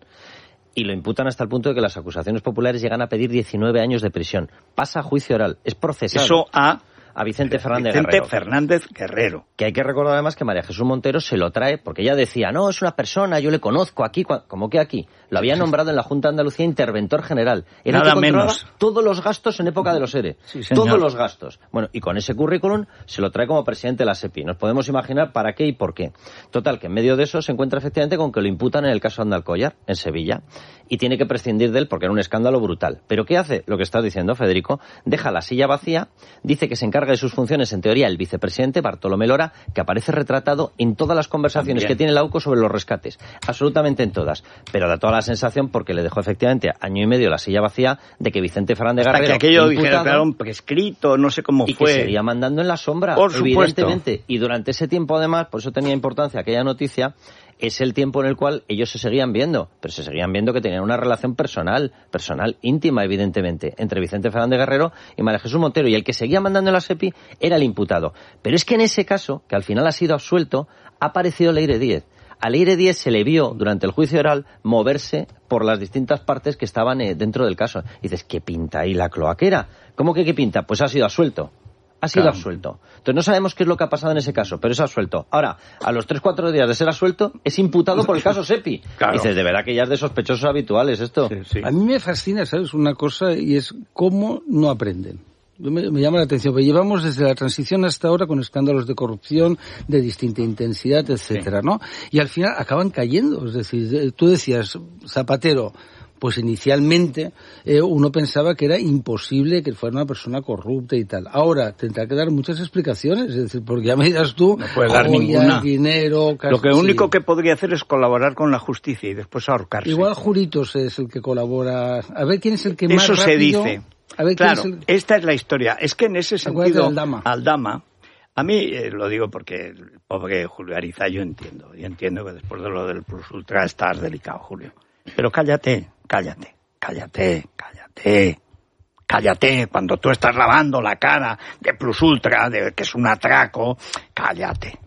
Speaker 2: Y lo imputan hasta el punto de que las acusaciones populares llegan a pedir diecinueve años de prisión. Pasa a juicio oral, es procesado.
Speaker 1: Eso a...
Speaker 2: a Vicente Fernández
Speaker 1: Vicente
Speaker 2: Guerrero.
Speaker 1: Fernández Guerrero.
Speaker 2: Que hay que recordar además que María Jesús Montero se lo trae, porque ella decía, no, es una persona, yo le conozco aquí, ¿cómo que aquí? Lo había nombrado en la Junta de Andalucía interventor general. Era
Speaker 1: Nada
Speaker 2: el que controlaba
Speaker 1: menos.
Speaker 2: todos los gastos en época de los E R E.
Speaker 1: Sí, señor.
Speaker 2: Todos los gastos. Bueno, y con ese currículum se lo trae como presidente de la SEPI. Nos podemos imaginar para qué y por qué. Total, que en medio de eso se encuentra efectivamente con que lo imputan en el caso de Andalcollar, en Sevilla, y tiene que prescindir de él porque era un escándalo brutal. ¿Pero qué hace? Lo que estás diciendo, Federico, deja la silla vacía, dice que se encarga de sus funciones, en teoría, el vicepresidente Bartolomé Lora, que aparece retratado en todas las conversaciones
Speaker 1: También.
Speaker 2: que tiene la U C O sobre los rescates, absolutamente en todas, pero da toda la sensación, porque le dejó efectivamente año y medio la silla vacía, de que Vicente Fernández
Speaker 1: Hasta
Speaker 2: Guerrero,
Speaker 1: que aquello
Speaker 2: imputado,
Speaker 1: dijera, claro, prescrito, no sé cómo
Speaker 2: y
Speaker 1: fue.
Speaker 2: que seguía mandando en la sombra,
Speaker 1: Por supuesto.
Speaker 2: evidentemente, y durante ese tiempo además, por eso tenía importancia aquella noticia, es el tiempo en el cual ellos se seguían viendo, pero se seguían viendo que tenían una relación personal, personal, íntima, evidentemente, entre Vicente Fernández Guerrero y María Jesús Montero, y el que seguía mandando en la SEPI era el imputado. Pero es que en ese caso, que al final ha sido absuelto, ha aparecido Leire Díez. A Leire Díez se le vio durante el juicio oral moverse por las distintas partes que estaban eh, dentro del caso. Y dices, ¿qué pinta ahí la cloaquera? ¿Cómo que qué pinta? Pues ha sido absuelto. Ha sido
Speaker 1: Claro.
Speaker 2: absuelto. Entonces no sabemos qué es lo que ha pasado en ese caso, pero es absuelto. Ahora, a los tres cuatro días de ser absuelto, es imputado por el caso SEPI.
Speaker 1: Claro.
Speaker 2: Dices, de verdad que ya es de sospechosos habituales esto.
Speaker 1: Sí, sí.
Speaker 3: A mí me fascina, ¿sabes? Una cosa, y es cómo no aprenden. Yo me, me llama la atención, porque llevamos desde la transición hasta ahora con escándalos de corrupción de distinta intensidad, etcétera,
Speaker 1: Sí.
Speaker 3: ¿no? Y al final acaban cayendo. Es decir, tú decías, Zapatero, pues inicialmente eh, uno pensaba que era imposible que fuera una persona corrupta y tal. Ahora tendrá que dar muchas explicaciones, es decir, porque ya me dirás tú,
Speaker 1: No puede dar
Speaker 3: joyas,
Speaker 1: ninguna.
Speaker 3: dinero,
Speaker 1: Lo que
Speaker 3: sí.
Speaker 1: único que podría hacer es colaborar con la justicia y después ahorcarse.
Speaker 3: Igual Juritos es el que colabora. A ver quién es el que más
Speaker 1: Eso se
Speaker 3: rápido...
Speaker 1: dice.
Speaker 3: A ver,
Speaker 1: Claro,
Speaker 3: ¿quién es el...
Speaker 1: esta es la historia. Es que en ese
Speaker 3: ¿Te acuerdas
Speaker 1: sentido,
Speaker 3: de Aldama?
Speaker 1: Aldama, a mí eh, lo digo porque el pobre Julio Ariza, yo entiendo, yo entiendo que después de lo del Plus Ultra estás delicado, Julio. Pero cállate, cállate, cállate, cállate, cállate. Cuando tú estás lavando la cara de Plus Ultra, de que es un atraco, cállate.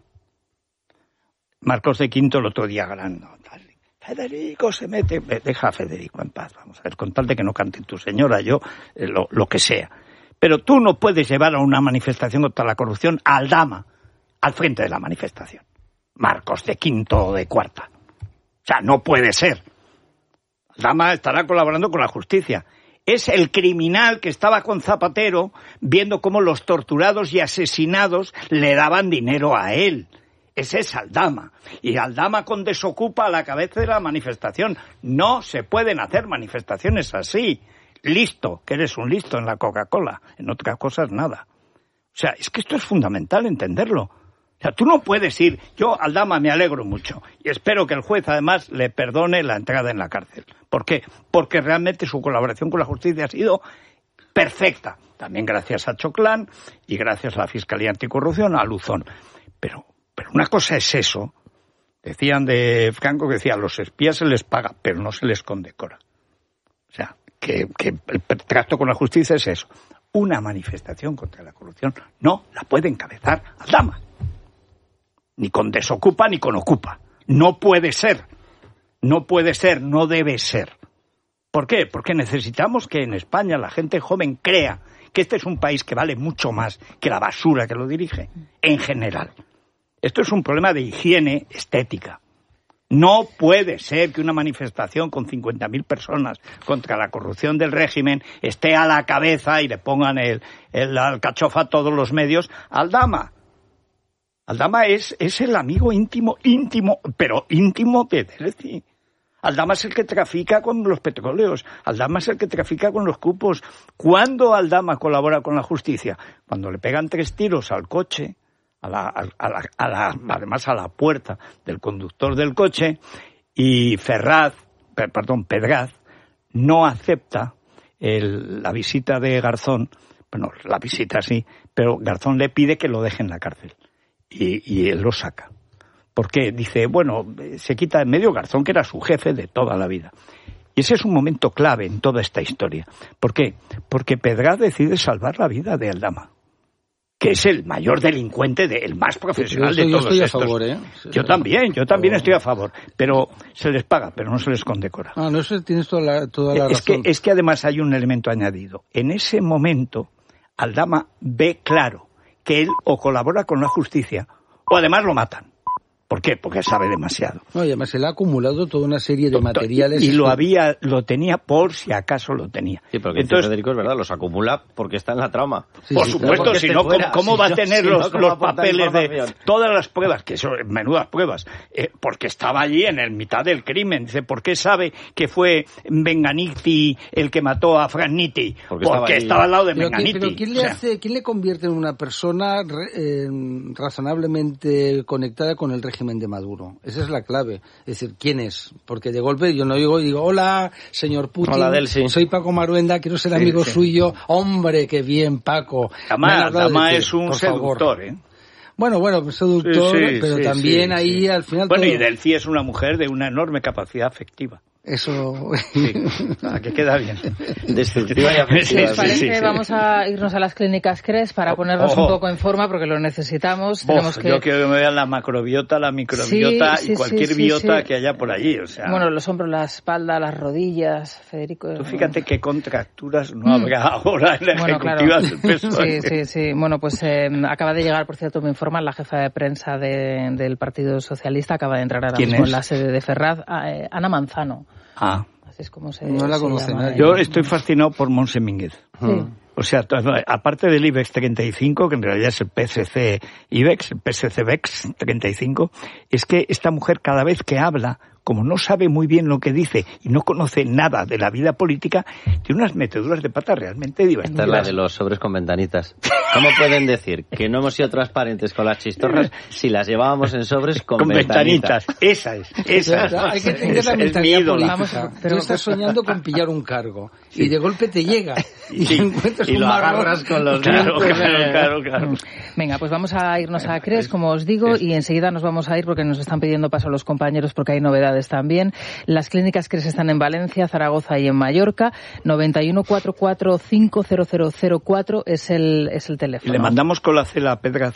Speaker 1: Marcos de Quinto el otro día ganando. Federico se mete, deja a Federico en paz, vamos a ver, con tal de que no cante tu señora, yo, eh, lo, lo que sea. Pero tú no puedes llevar a una manifestación contra la corrupción a Aldama, al frente de la manifestación. Marcos de Quinto o de Cuarta. O sea, no puede ser. Aldama estará colaborando con la justicia. Es el criminal que estaba con Zapatero viendo cómo los torturados y asesinados le daban dinero a él. Ese es Aldama. Y Aldama con Desocupa a la cabeza de la manifestación. No se pueden hacer manifestaciones así. Listo, que eres un listo en la Coca-Cola. En otras cosas, nada. O sea, es que esto es fundamental entenderlo. O sea, tú no puedes ir... Yo, Aldama, me alegro mucho. Y espero que el juez, además, le perdone la entrada en la cárcel. ¿Por qué? Porque realmente su colaboración con la justicia ha sido perfecta. También gracias a Choclán y gracias a la Fiscalía Anticorrupción, a Luzón. Pero... Pero una cosa es eso. Decían de Franco que decía, a los espías se les paga, pero no se les condecora. O sea, que, que el trato con la justicia es eso. Una manifestación contra la corrupción no la puede encabezar Aldama. Ni con Desocupa ni con Ocupa. No puede ser. No puede ser, no debe ser. ¿Por qué? Porque necesitamos que en España la gente joven crea que este es un país que vale mucho más que la basura que lo dirige, en general. Esto es un problema de higiene estética. No puede ser que una manifestación con cincuenta mil personas contra la corrupción del régimen esté a la cabeza y le pongan el, el alcachofa a todos los medios. Aldama. Aldama es, es el amigo íntimo, íntimo, pero íntimo de Delcy. Aldama es el que trafica con los petróleos. Aldama es el que trafica con los cupos. ¿Cuándo Aldama colabora con la justicia? Cuando le pegan tres tiros al coche, a la, a la, a la, además a la puerta del conductor del coche, y Ferraz, perdón, Pedraz, no acepta el, la visita de Garzón. Bueno, la visita sí, pero Garzón le pide que lo deje en la cárcel. Y, y él lo saca. ¿Por qué? Dice, bueno, se quita de medio Garzón, que era su jefe de toda la vida. Y ese es un momento clave en toda esta historia. ¿Por qué? Porque Pedraz decide salvar la vida de Aldama, que es el mayor delincuente, de, el más profesional
Speaker 3: yo,
Speaker 1: de
Speaker 3: yo
Speaker 1: todos
Speaker 3: estoy
Speaker 1: estos.
Speaker 3: A favor, ¿eh?
Speaker 1: Yo también, yo también estoy a favor. Pero se les paga, pero no se les condecora.
Speaker 3: Ah, no, eso tienes toda la, toda la
Speaker 1: es
Speaker 3: razón.
Speaker 1: Que, es que además hay un elemento añadido. En ese momento, Aldama ve claro que él o colabora con la justicia o además lo matan. ¿Por qué? Porque sabe demasiado.
Speaker 3: No, y además se le ha acumulado toda una serie de materiales.
Speaker 1: Y lo había, lo tenía por si acaso lo tenía.
Speaker 2: Sí, porque
Speaker 1: entonces
Speaker 2: Federico es verdad, los acumula porque está en la trama.
Speaker 1: Sí, por sí, supuesto, si no, ¿cómo, cómo si va a tener no, los, si no, los papeles de todas las pruebas, que son menudas pruebas? Eh, porque estaba allí en el mitad del crimen. Dice, ¿por qué sabe que fue Benganiti el que mató a Frank Nitti? Porque, porque estaba, estaba al lado de Benganiti.
Speaker 3: Pero ¿quién le, o sea, hace, ¿quién le convierte en una persona eh, razonablemente conectada con el régimen de Maduro? Esa es la clave. Es decir, ¿quién es? Porque de golpe yo no digo y digo, hola, señor Putin,
Speaker 2: hola, Delcy.
Speaker 3: Soy Paco Maruenda, quiero ser amigo sí, sí. suyo. Hombre, qué bien, Paco.
Speaker 1: Además, Dama es un seductor, favor. ¿eh?
Speaker 3: Bueno, bueno, seductor, sí, sí, pero sí, también sí, ahí sí. al final...
Speaker 1: Bueno,
Speaker 3: todo...
Speaker 1: y Delcy es una mujer de una enorme capacidad afectiva.
Speaker 3: Eso...
Speaker 1: Sí, ah, que queda bien.
Speaker 2: Destructiva y afectiva.
Speaker 4: ¿Les parece? Sí, sí, vamos sí. a irnos a las clínicas CRES para ponernos oh, un poco en forma porque lo necesitamos.
Speaker 1: Oh,
Speaker 4: Tenemos que...
Speaker 1: Yo quiero que me vean la macrobiota, la microbiota sí, sí, y cualquier sí, sí, biota sí. que haya por allí. O sea...
Speaker 4: Bueno, los hombros, la espalda, las rodillas, Federico.
Speaker 1: Tú fíjate qué contracturas no mm. habrá ahora en la bueno, ejecutiva
Speaker 4: claro.
Speaker 1: del P S O E.
Speaker 4: Sí, sí, sí. Bueno, pues eh, acaba de llegar, por cierto, me informan, la jefa de prensa de, del Partido Socialista, acaba de entrar ahora mismo en la sede de Ferraz, eh, Ana Manzano.
Speaker 1: Ah.
Speaker 4: Así es como se,
Speaker 3: no la
Speaker 4: se
Speaker 3: conocen.
Speaker 4: llama,
Speaker 1: Yo estoy fascinado por Montse Mínguez.
Speaker 4: Sí.
Speaker 1: O sea, aparte del IBEX treinta y cinco, que en realidad es el P S C IBEX, el P S C BEX treinta y cinco, es que esta mujer cada vez que habla, como no sabe muy bien lo que dice y no conoce nada de la vida política, tiene unas meteduras de pata realmente divertidas.
Speaker 2: Esta es la de los sobres con ventanitas. ¿Cómo pueden decir que no hemos sido transparentes con las chistorras si las llevábamos en sobres con,
Speaker 1: con ventanitas?
Speaker 2: ventanitas?
Speaker 1: Esa es, esa es.
Speaker 3: Hay que entender la mentalidad política. Pero estás soñando con pillar un cargo sí. y de golpe te llega y,
Speaker 1: sí.
Speaker 3: encuentras
Speaker 1: y
Speaker 3: un
Speaker 1: lo
Speaker 3: marrón.
Speaker 1: agarras con los claro, claro, claro, claro.
Speaker 4: Venga, pues vamos a irnos a CRES, como os digo, y enseguida nos vamos a ir porque nos están pidiendo paso los compañeros porque hay novedades también. Las clínicas CRES están en Valencia, Zaragoza y en Mallorca. noventa y uno, cuarenta y cuatro, cinco cero cero cero cuatro es el, es el teléfono.
Speaker 1: Y le mandamos con la cela a Pedraz.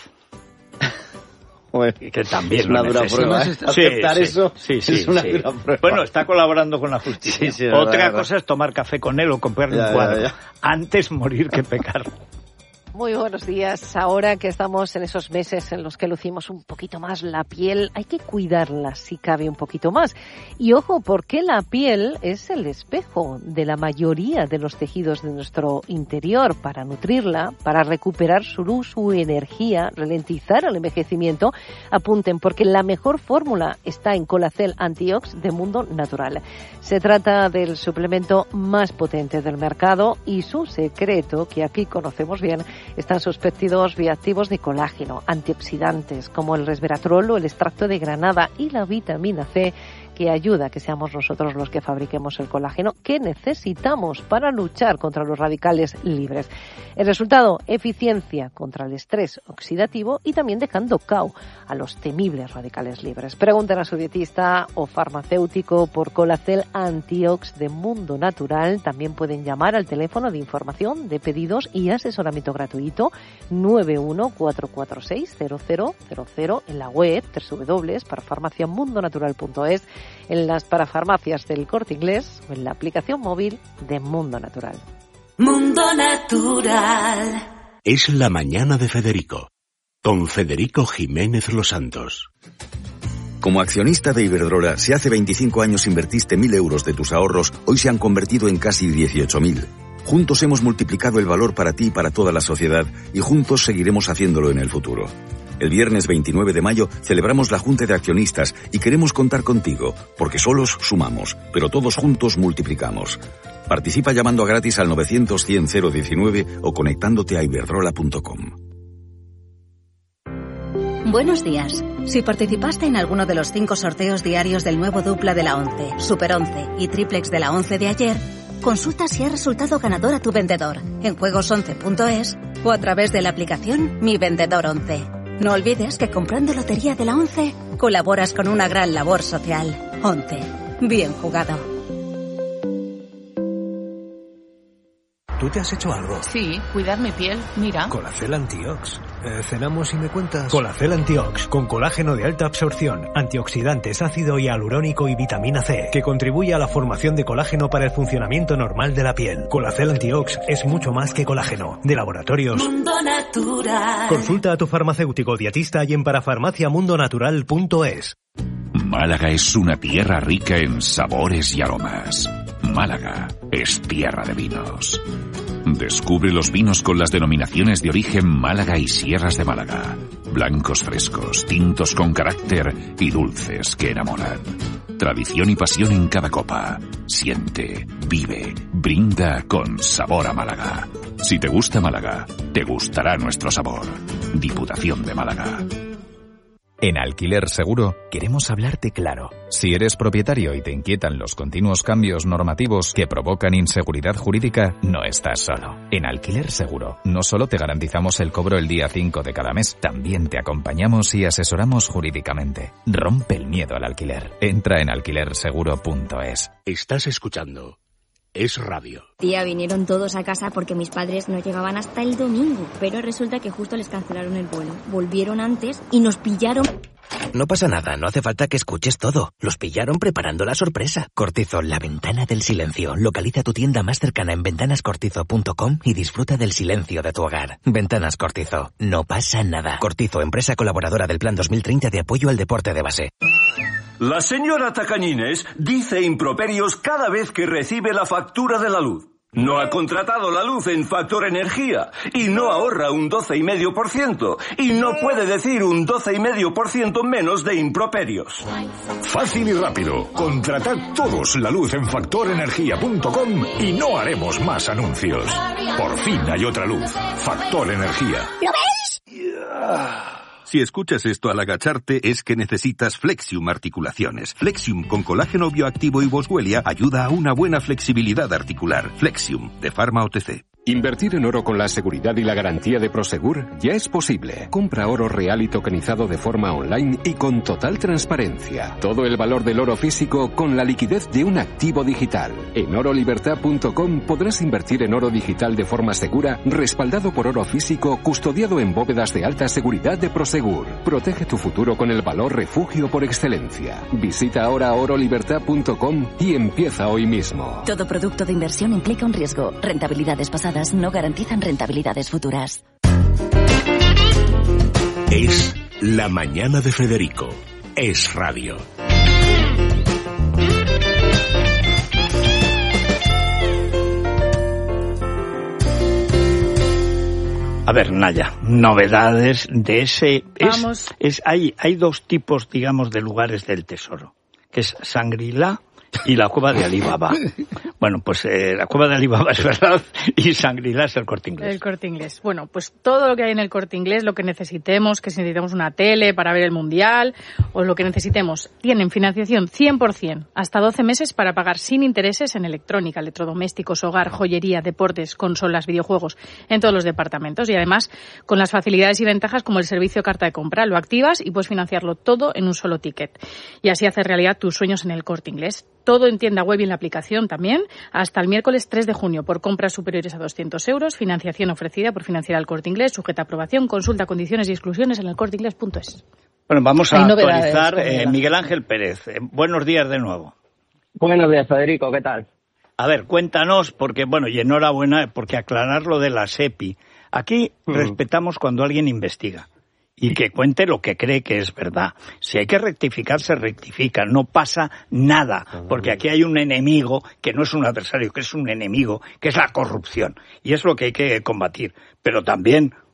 Speaker 1: Que también
Speaker 2: es una dura prueba, ¿eh?
Speaker 1: Sí,
Speaker 2: aceptar
Speaker 1: sí,
Speaker 2: eso
Speaker 1: sí, sí,
Speaker 2: es una
Speaker 1: sí.
Speaker 2: dura prueba.
Speaker 1: Bueno, está colaborando con la justicia.
Speaker 2: Sí, sí,
Speaker 1: Otra
Speaker 2: verdad,
Speaker 1: cosa
Speaker 2: verdad.
Speaker 1: es tomar café con él o comprarle
Speaker 2: ya,
Speaker 1: un cuadro.
Speaker 2: Ya, ya.
Speaker 1: Antes morir que pecar.
Speaker 14: Muy buenos días. Ahora que estamos en esos meses en los que lucimos un poquito más la piel, hay que cuidarla si cabe un poquito más. Y ojo, porque la piel es el espejo de la mayoría de los tejidos de nuestro interior. Para nutrirla, para recuperar su luz, su energía, ralentizar el envejecimiento, apunten, porque la mejor fórmula está en Colacel Antiox de Mundo Natural. Se trata del suplemento más potente del mercado y su secreto, que aquí conocemos bien, están sus péptidos bioactivos de colágeno, antioxidantes como el resveratrol o el extracto de granada y la vitamina C, que ayuda a que seamos nosotros los que fabriquemos el colágeno que necesitamos para luchar contra los radicales libres. El resultado, eficiencia contra el estrés oxidativo y también dejando cao a los temibles radicales libres. Pregunten a su dietista o farmacéutico por Colacel Antiox de Mundo Natural. También pueden llamar al teléfono de información, de pedidos y asesoramiento gratuito nueve uno cuatro cuatro seis cero cero cero cero en la web doble u doble u doble u punto parafarmacia mundo natural punto es, en las parafarmacias del Corte Inglés o en la aplicación móvil de Mundo Natural.
Speaker 15: Mundo Natural. Es la mañana de Federico, con Federico Jiménez Los Santos.
Speaker 16: Como accionista de Iberdrola, si hace veinticinco años invertiste mil euros de tus ahorros, hoy se han convertido en casi dieciocho mil. Juntos hemos multiplicado el valor para ti y para toda la sociedad y juntos seguiremos haciéndolo en el futuro. El viernes veintinueve de mayo celebramos la Junta de Accionistas y queremos contar contigo, porque solos sumamos, pero todos juntos multiplicamos. Participa llamando a gratis al novecientos cien cero diecinueve o conectándote a iberdrola punto com.
Speaker 17: Buenos días. Si participaste en alguno de los cinco sorteos diarios del nuevo dupla de la once, Super once y Triplex de la once de ayer, consulta si ha resultado ganador a tu vendedor en juegos once punto es o a través de la aplicación Mi Vendedor once. No olvides que comprando Lotería de la once colaboras con una gran labor social. once. Bien jugado.
Speaker 18: ¿Tú te has hecho algo?
Speaker 19: Sí, cuidar mi piel, mira.
Speaker 18: Colacel Antiox. Eh, ¿Cenamos y me cuentas?
Speaker 20: Colacel Antiox, con colágeno de alta absorción, antioxidantes, ácido hialurónico y vitamina C, que contribuye a la formación de colágeno para el funcionamiento normal de la piel. Colacel Antiox es mucho más que colágeno. De Laboratorios
Speaker 21: Mundo Natural.
Speaker 20: Consulta a tu farmacéutico dietista y en parafarmacia mundo natural punto es.
Speaker 22: Málaga es una tierra rica en sabores y aromas. Málaga es tierra de vinos. Descubre los vinos con las denominaciones de origen Málaga y Sierras de Málaga. Blancos frescos, tintos con carácter y dulces que enamoran. Tradición y pasión en cada copa. Siente, vive, brinda con sabor a Málaga. Si te gusta Málaga, te gustará nuestro sabor. Diputación de Málaga.
Speaker 23: En Alquiler Seguro queremos hablarte claro. Si eres propietario y te inquietan los continuos cambios normativos que provocan inseguridad jurídica, no estás solo. En Alquiler Seguro no solo te garantizamos el cobro el día cinco de cada mes, también te acompañamos y asesoramos jurídicamente. Rompe el miedo al alquiler. Entra en alquiler seguro punto es.
Speaker 15: Estás escuchando Es Radio.
Speaker 24: Tía, vinieron todos a casa porque mis padres no llegaban hasta el domingo, pero resulta que justo les cancelaron el vuelo. Volvieron antes y nos pillaron.
Speaker 25: No pasa nada, no hace falta que escuches todo. Los pillaron preparando la sorpresa. Cortizo, la ventana del silencio. Localiza tu tienda más cercana en ventanas cortizo punto com y disfruta del silencio de tu hogar. Ventanas Cortizo, no pasa nada. Cortizo, empresa colaboradora del Plan dos mil treinta de apoyo al deporte de base.
Speaker 26: La señora Tacañines dice improperios cada vez que recibe la factura de la luz. No ha contratado la luz en Factor Energía y no ahorra un doce coma cinco por ciento y no puede decir un doce coma cinco por ciento menos de improperios.
Speaker 27: Fácil y rápido. Contratad todos la luz en factor energía punto com y no haremos más anuncios. Por fin hay otra luz. Factor Energía.
Speaker 21: ¿Lo veis?
Speaker 28: Si escuchas esto al agacharte es que necesitas Flexium Articulaciones. Flexium con colágeno bioactivo y boswellia ayuda a una buena flexibilidad articular. Flexium, de Pharma O T C.
Speaker 29: Invertir en oro con la seguridad y la garantía de Prosegur ya es posible. Compra oro real y tokenizado de forma online y con total transparencia. Todo el valor del oro físico con la liquidez de un activo digital. En oro libertad punto com podrás invertir en oro digital de forma segura, respaldado por oro físico, custodiado en bóvedas de alta seguridad de Prosegur. Protege tu futuro con el valor refugio por excelencia. Visita ahora oro libertad punto com y empieza hoy mismo.
Speaker 30: Todo producto de inversión implica un riesgo. Rentabilidades pasadas no garantizan rentabilidades futuras.
Speaker 15: Es La Mañana de Federico. Es Radio.
Speaker 1: A ver, Naya, novedades de ese...
Speaker 4: Vamos.
Speaker 1: Es, es, hay, hay dos tipos, digamos, de lugares del tesoro, que es Shangri-La y la cueva de Alibaba. Bueno, pues eh, la cueva de Alibaba es verdad y Shangri-La es el Corte Inglés.
Speaker 4: El Corte Inglés. Bueno, pues todo lo que hay en el Corte Inglés, lo que necesitemos, que si necesitamos una tele para ver el Mundial o lo que necesitemos, tienen financiación cien por ciento, hasta doce meses para pagar sin intereses en electrónica, electrodomésticos, hogar, joyería, deportes, consolas, videojuegos, en todos los departamentos y además con las facilidades y ventajas como el servicio carta de compra. Lo activas y puedes financiarlo todo en un solo ticket y así hacer realidad tus sueños en el Corte Inglés. Todo en tienda web y en la aplicación también, hasta el miércoles tres de junio, por compras superiores a doscientos euros, financiación ofrecida por Financiera El Corte Inglés, sujeta a aprobación, consulta condiciones y exclusiones en el corte inglés punto es.
Speaker 1: Bueno, vamos a actualizar. Eh, Miguel Ángel Pérez, eh, buenos días de nuevo.
Speaker 9: Buenos días, Federico, ¿qué tal?
Speaker 1: A ver, cuéntanos, porque, bueno, y enhorabuena, porque aclarar lo de la SEPI. Aquí mm. respetamos cuando alguien investiga. Y que cuente lo que cree que es verdad. Si hay que rectificar, se rectifica. No pasa nada. Porque aquí hay un enemigo que no es un adversario, que es un enemigo, que es la corrupción. Y es lo que hay que combatir. Pero también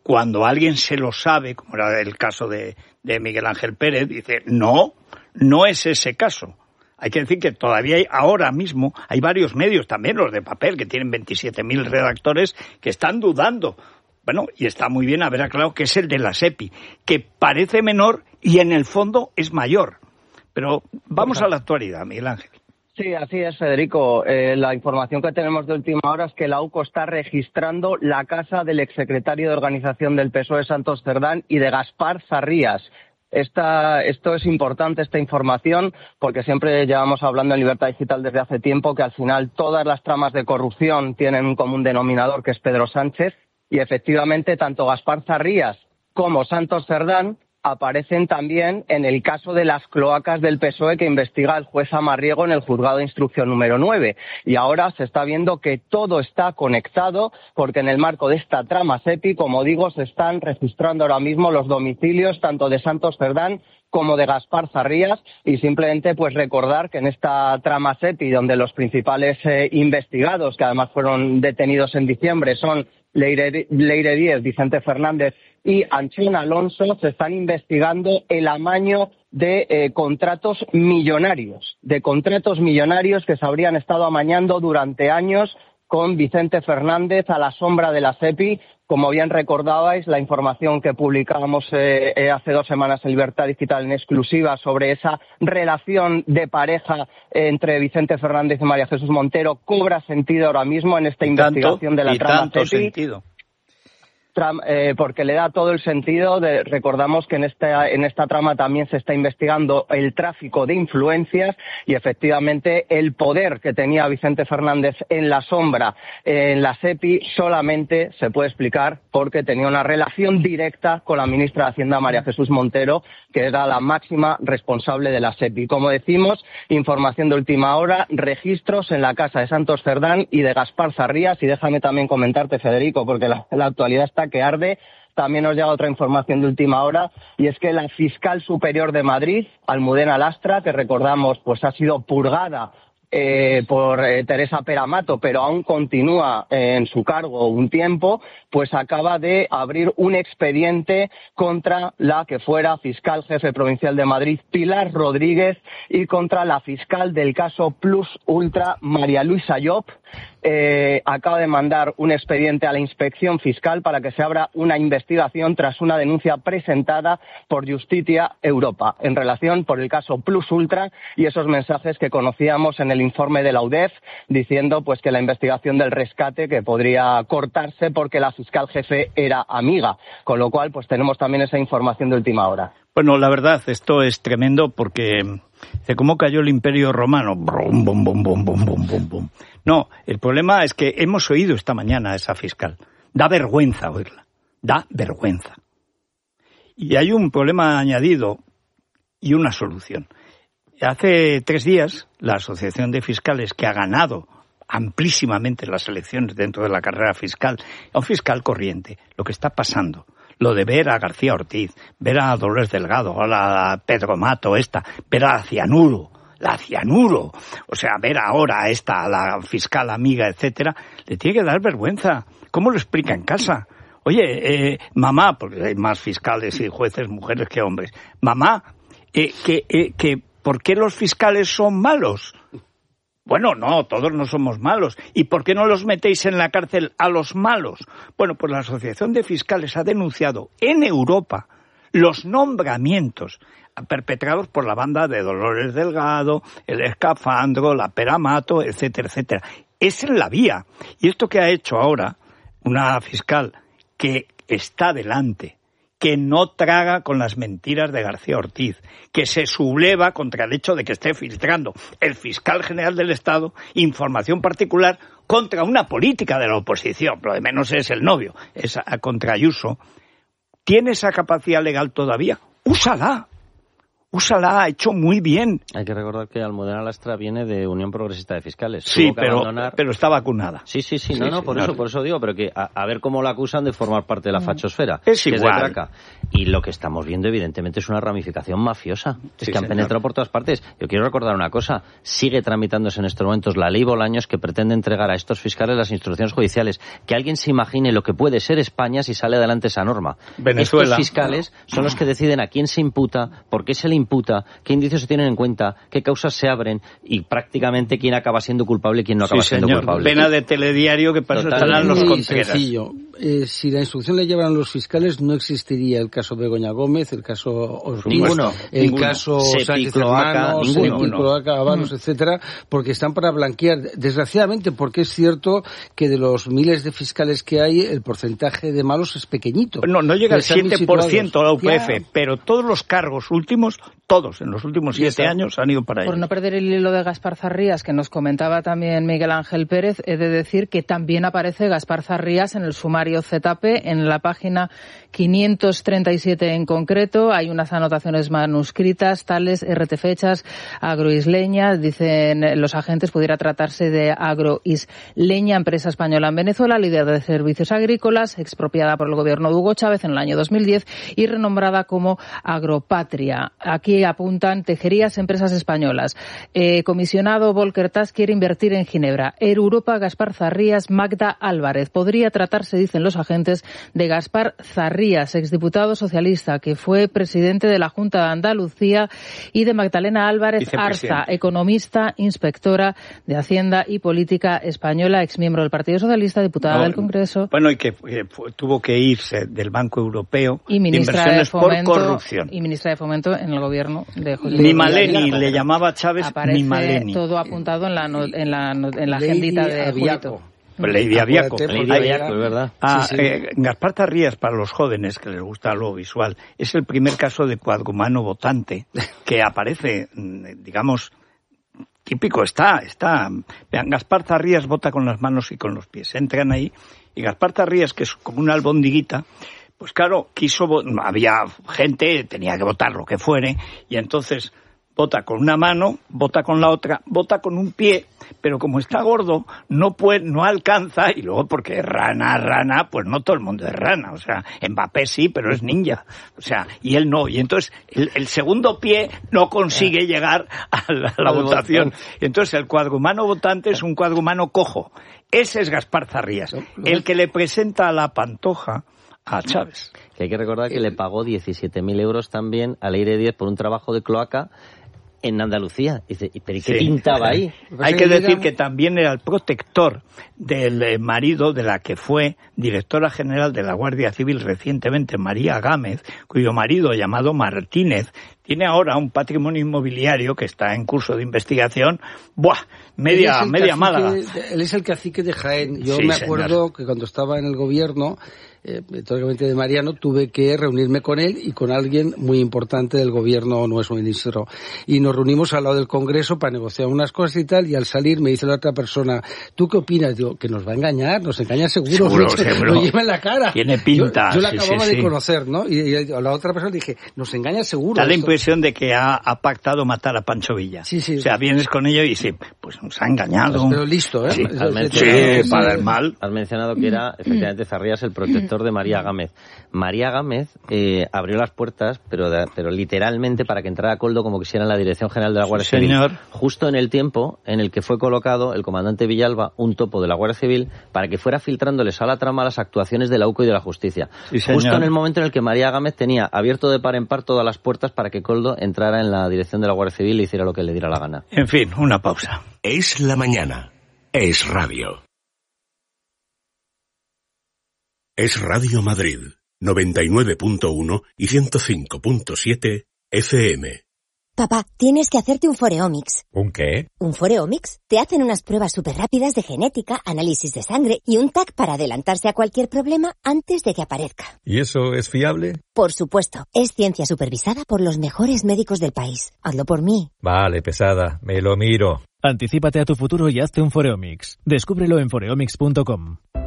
Speaker 1: cuando alguien se lo sabe, como era el caso de, de Miguel Ángel Pérez, dice, no, no es ese caso. Hay que decir que todavía hay, ahora mismo, hay varios medios, también los de papel, que tienen veintisiete mil redactores, que están dudando. Bueno, y está muy bien haber aclarado que es el de la SEPI, que parece menor y en el fondo es mayor. Pero vamos a la actualidad, Miguel Ángel.
Speaker 9: Sí, así es, Federico. Eh, la información que tenemos de última hora es que la U C O está registrando la casa del exsecretario de Organización del P S O E, Santos Cerdán, y de Gaspar Zarrías. Esta, esto es importante, esta información, porque siempre llevamos hablando en Libertad Digital desde hace tiempo que al final todas las tramas de corrupción tienen un común denominador, que es Pedro Sánchez, y efectivamente tanto Gaspar Zarrías como Santos Cerdán aparecen también en el caso de las cloacas del P S O E que investiga el juez Amarriego en el juzgado de instrucción número nueve. Y ahora se está viendo que todo está conectado, porque en el marco de esta trama SEPI, como digo, se están registrando ahora mismo los domicilios tanto de Santos Cerdán como de Gaspar Zarrías, y simplemente pues recordar que en esta trama SEPI, donde los principales eh, investigados, que además fueron detenidos en diciembre, son Leire, Leire Díez, Vicente Fernández y Anchón Alonso, se están investigando el amaño de eh, contratos millonarios, de contratos millonarios que se habrían estado amañando durante años con Vicente Fernández a la sombra de la SEPI. Como bien recordabais, la información que publicábamos eh, eh, hace dos semanas en Libertad Digital en exclusiva sobre esa relación de pareja eh, entre Vicente Fernández y María Jesús Montero cobra sentido ahora mismo en esta investigación de la trama SEPI. Sentido. Eh, porque le da todo el sentido. De, recordamos que en esta, en esta trama también se está investigando el tráfico de influencias y efectivamente el poder que tenía Vicente Fernández en la sombra en la SEPI solamente se puede explicar porque tenía una relación directa con la ministra de Hacienda, María Jesús Montero, que era la máxima responsable de la SEPI. Como decimos, información de última hora, registros en la casa de Santos Cerdán y de Gaspar Zarrías. Y déjame también comentarte, Federico, porque la, la actualidad está que arde. También nos llega otra información de última hora, y es que la fiscal superior de Madrid, Almudena Lastra, que recordamos pues ha sido purgada eh, por eh, Teresa Peramato, pero aún continúa eh, en su cargo un tiempo, pues acaba de abrir un expediente contra la que fuera fiscal jefe provincial de Madrid, Pilar Rodríguez, y contra la fiscal del caso Plus Ultra, María Luisa Llop. Eh, acaba de mandar un expediente a la Inspección Fiscal para que se abra una investigación tras una denuncia presentada por Justitia Europa en relación por el caso Plus Ultra y esos mensajes que conocíamos en el informe de la U D E F diciendo pues que la investigación del rescate que podría cortarse porque la fiscal jefe era amiga, con lo cual pues tenemos también esa información de última hora.
Speaker 1: Bueno, la verdad, esto es tremendo porque de cómo cayó el Imperio Romano. Brum, bum, bum, bum, bum, bum, bum, bum. No, el problema es que hemos oído esta mañana a esa fiscal. Da vergüenza oírla. Da vergüenza. Y hay un problema añadido y una solución. Hace tres días, la Asociación de Fiscales, que ha ganado amplísimamente las elecciones dentro de la carrera fiscal, a un fiscal corriente, lo que está pasando, lo de ver a García Ortiz, ver a Dolores Delgado, a la Pedro Mato esta, ver a Cianuro, la Cianuro, o sea, ver ahora a esta, a la fiscal amiga, etcétera, le tiene que dar vergüenza. ¿Cómo lo explica en casa? Oye, eh, mamá, porque hay más fiscales y jueces mujeres que hombres, mamá, eh, que, eh, que ¿por qué los fiscales son malos? Bueno, no, todos no somos malos. ¿Y por qué no los metéis en la cárcel a los malos? Bueno, pues la Asociación de Fiscales ha denunciado en Europa los nombramientos perpetrados por la banda de Dolores Delgado, el Escafandro, la Peramato, etcétera, etcétera. Es en la vía. Y esto que ha hecho ahora una fiscal que está delante, que no traga con las mentiras de García Ortiz, que se subleva contra el hecho de que esté filtrando el fiscal general del Estado información particular contra una política de la oposición, lo de menos es el novio, es contra Ayuso. ¿Tiene esa capacidad legal todavía? ¡Úsala! úsala, ha hecho muy bien.
Speaker 2: Hay que recordar que Almudena Lastra viene de Unión Progresista de Fiscales.
Speaker 1: Sí, pero, abandonar... pero está vacunada.
Speaker 2: Sí, sí, sí, no,
Speaker 1: sí,
Speaker 2: no,
Speaker 1: sí,
Speaker 2: por
Speaker 1: no.
Speaker 2: eso, por eso digo, pero que a, a ver cómo la acusan de formar parte de la fachosfera.
Speaker 1: Es
Speaker 2: que
Speaker 1: igual.
Speaker 2: Es de Traca. Y lo que estamos viendo, evidentemente, es una ramificación mafiosa. Es
Speaker 1: Sí,
Speaker 2: que han
Speaker 1: señor.
Speaker 2: penetrado por todas partes. Yo quiero recordar una cosa. Sigue tramitándose en estos momentos la ley Bolaños que pretende entregar a estos fiscales las instrucciones judiciales. Que alguien se imagine lo que puede ser España si sale adelante esa norma.
Speaker 1: Venezuela.
Speaker 2: Estos fiscales son los que deciden a quién se imputa, por qué se le imputa, qué indicios se tienen en cuenta, qué causas se abren y prácticamente quién acaba siendo culpable y quién no acaba
Speaker 1: Sí,
Speaker 2: siendo
Speaker 1: señor.
Speaker 2: culpable.
Speaker 1: Pena de telediario que para eso estarán los
Speaker 3: Muy
Speaker 1: contreras.
Speaker 3: sencillo. Eh, si la instrucción la llevaran los fiscales, no existiría el caso Begoña Gómez, el caso Ortiz,
Speaker 2: Ninguno,
Speaker 3: el
Speaker 2: ninguno.
Speaker 3: caso
Speaker 2: Sepi,
Speaker 3: Sánchez
Speaker 2: Cloaca,
Speaker 3: Hermanos,
Speaker 2: ninguno.
Speaker 3: Sepi, Cloaca, Avalos,
Speaker 2: Mm.
Speaker 3: etcétera, porque están para blanquear. Desgraciadamente, porque es cierto que de los miles de fiscales que hay, el porcentaje de malos es pequeñito.
Speaker 1: No, no llega al
Speaker 3: Están bien
Speaker 1: siete por ciento
Speaker 3: situados.
Speaker 1: la U P F,
Speaker 3: Ya.
Speaker 1: pero todos los cargos últimos, todos, en los últimos
Speaker 3: Ya
Speaker 1: siete
Speaker 3: está.
Speaker 1: años han ido para
Speaker 4: Por
Speaker 1: allá.
Speaker 4: no perder el hilo de Gaspar Zarrías, que nos comentaba también Miguel Ángel Pérez, he de decir que también aparece Gaspar Zarrías en el sumario Z P, en la página quinientos treinta y siete en concreto. Hay unas anotaciones manuscritas, tales R T fechas, agroisleña, dicen los agentes, pudiera tratarse de agroisleña, empresa española en Venezuela, líder de servicios agrícolas, expropiada por el gobierno de Hugo Chávez en el año dos mil diez y renombrada como Agropatria. Aquí apuntan tejerías, empresas españolas. Eh, comisionado Volker Tas quiere invertir en Ginebra. Air Europa, Gaspar Zarrías, Magda Álvarez. Podría tratarse, dicen los agentes, de Gaspar Zarrías, exdiputado socialista, que fue presidente de la Junta de Andalucía, y de Magdalena Álvarez Arza, economista, inspectora de Hacienda y Política Española, exmiembro del Partido Socialista, diputada
Speaker 1: No,
Speaker 4: del Congreso.
Speaker 1: Bueno, y que, que fue- tuvo que irse del Banco Europeo
Speaker 4: Y ministra
Speaker 1: de
Speaker 4: de
Speaker 1: Inversiones
Speaker 4: Fomento,
Speaker 1: por corrupción.
Speaker 4: y ministra de Fomento en el gobierno de José
Speaker 1: Ni
Speaker 4: Luis
Speaker 1: Maleni,
Speaker 4: Rodríguez.
Speaker 1: le llamaba Chávez
Speaker 4: Aparece
Speaker 1: ni Maleni.
Speaker 4: todo apuntado en la, no- en la, no- en la
Speaker 3: Lady
Speaker 4: agendita de
Speaker 3: Aviaco.
Speaker 4: Julito.
Speaker 1: Pues Lady Aviaco.
Speaker 3: Acuérdate,
Speaker 2: Lady
Speaker 3: porque
Speaker 2: Aviaco,
Speaker 3: era-
Speaker 2: es verdad.
Speaker 1: Ah,
Speaker 3: Sí, sí.
Speaker 1: eh, Gaspar Tarrías, para los jóvenes que les gusta lo visual, es el primer caso de coadgumano votante que aparece, mm, digamos, típico, está, está. Vean, Gaspar Tarrías vota con las manos y con los pies. Entran ahí y Gaspar Tarrías, que es como una albondiguita, pues claro, quiso, vo- había gente, tenía que votar lo que fuere, y entonces vota con una mano, vota con la otra, vota con un pie, pero como está gordo, no puede, no alcanza, y luego porque es rana, rana, pues no todo el mundo es rana, o sea, Mbappé sí, pero es ninja, o sea, y él no, y entonces el, el segundo pie no consigue llegar a la, a la
Speaker 2: Al
Speaker 1: votación,
Speaker 2: botón.
Speaker 1: y entonces el cuadrumano votante es un cuadrumano cojo, ese es Gaspar Zarrías, el que le presenta a la Pantoja a Chávez.
Speaker 2: Que hay que recordar que le pagó diecisiete mil euros también a Leire Díez por un trabajo de cloaca en Andalucía. Dice, ¿pero y qué
Speaker 1: Sí.
Speaker 2: pintaba ahí?
Speaker 1: Hay que decir que también era el protector del eh, marido de la que fue directora general de la Guardia Civil recientemente, María Gámez, cuyo marido, llamado Martínez, tiene ahora un patrimonio inmobiliario que está en curso de investigación. ¡Buah! Media,
Speaker 3: Él es el
Speaker 1: media
Speaker 3: cacique-
Speaker 1: Málaga.
Speaker 3: Él es el cacique de Jaén. Yo
Speaker 1: Sí,
Speaker 3: me
Speaker 1: señor.
Speaker 3: acuerdo que cuando estaba en el gobierno, eh, históricamente de Mariano, tuve que reunirme con él y con alguien muy importante del gobierno nuestro ministro. Y nos reunimos al lado del Congreso para negociar unas cosas y tal, y al salir me dice la otra persona, ¿tú qué opinas? Digo, que nos va a engañar, nos engaña seguro,
Speaker 1: Seguro,
Speaker 3: lo,
Speaker 1: seguro.
Speaker 3: lo lleva en la cara.
Speaker 1: Tiene pinta,
Speaker 3: Yo, yo la
Speaker 1: sí,
Speaker 3: acababa
Speaker 1: sí,
Speaker 3: de
Speaker 1: sí.
Speaker 3: conocer, ¿no? Y, y a la otra persona dije, nos engaña seguro.
Speaker 1: Da la
Speaker 3: esto".
Speaker 1: impresión de que ha, ha pactado matar a Pancho Villa.
Speaker 3: Sí, sí.
Speaker 1: O sea, vienes con ello y dices, pues nos ha engañado.
Speaker 3: Pero listo, ¿eh?
Speaker 1: Sí,
Speaker 3: Es-
Speaker 2: Has
Speaker 3: es-
Speaker 2: mencionado,
Speaker 1: Sí,
Speaker 2: que-
Speaker 1: para el mal.
Speaker 2: has mencionado que era efectivamente Zarrías el protector de María Gámez. María Gámez eh, abrió las puertas, pero, de- pero literalmente para que entrara Coldo como quisiera en la Dirección General de la Guardia
Speaker 1: Sí,
Speaker 2: Civil.
Speaker 1: señor.
Speaker 2: Justo en el tiempo en el que fue colocado el comandante Villalba, un topo de la Guardia Civil, para que fuera filtrándoles a la trama las actuaciones de la U C O y de la Justicia.
Speaker 1: Sí, señor.
Speaker 2: Justo en el momento en el que María Gámez tenía abierto de par en par todas las puertas para que Coldo entrara en la dirección de la Guardia Civil y hiciera lo que le diera la gana.
Speaker 1: En fin, una pausa.
Speaker 15: Es la mañana. Es radio. Es Radio Madrid, noventa y nueve punto uno y ciento cinco punto siete F M.
Speaker 5: Papá, tienes que hacerte un Foreomics.
Speaker 23: ¿Un qué?
Speaker 5: ¿Un Foreomics? Te hacen unas pruebas súper rápidas de genética, análisis de sangre y un T A C para adelantarse a cualquier problema antes de que aparezca.
Speaker 23: ¿Y eso es fiable?
Speaker 5: Por supuesto, es ciencia supervisada por los mejores médicos del país. Hazlo por mí.
Speaker 23: Vale, pesada, me lo miro.
Speaker 6: Anticípate a tu futuro y hazte un Foreomics. Descúbrelo en foreomics punto com.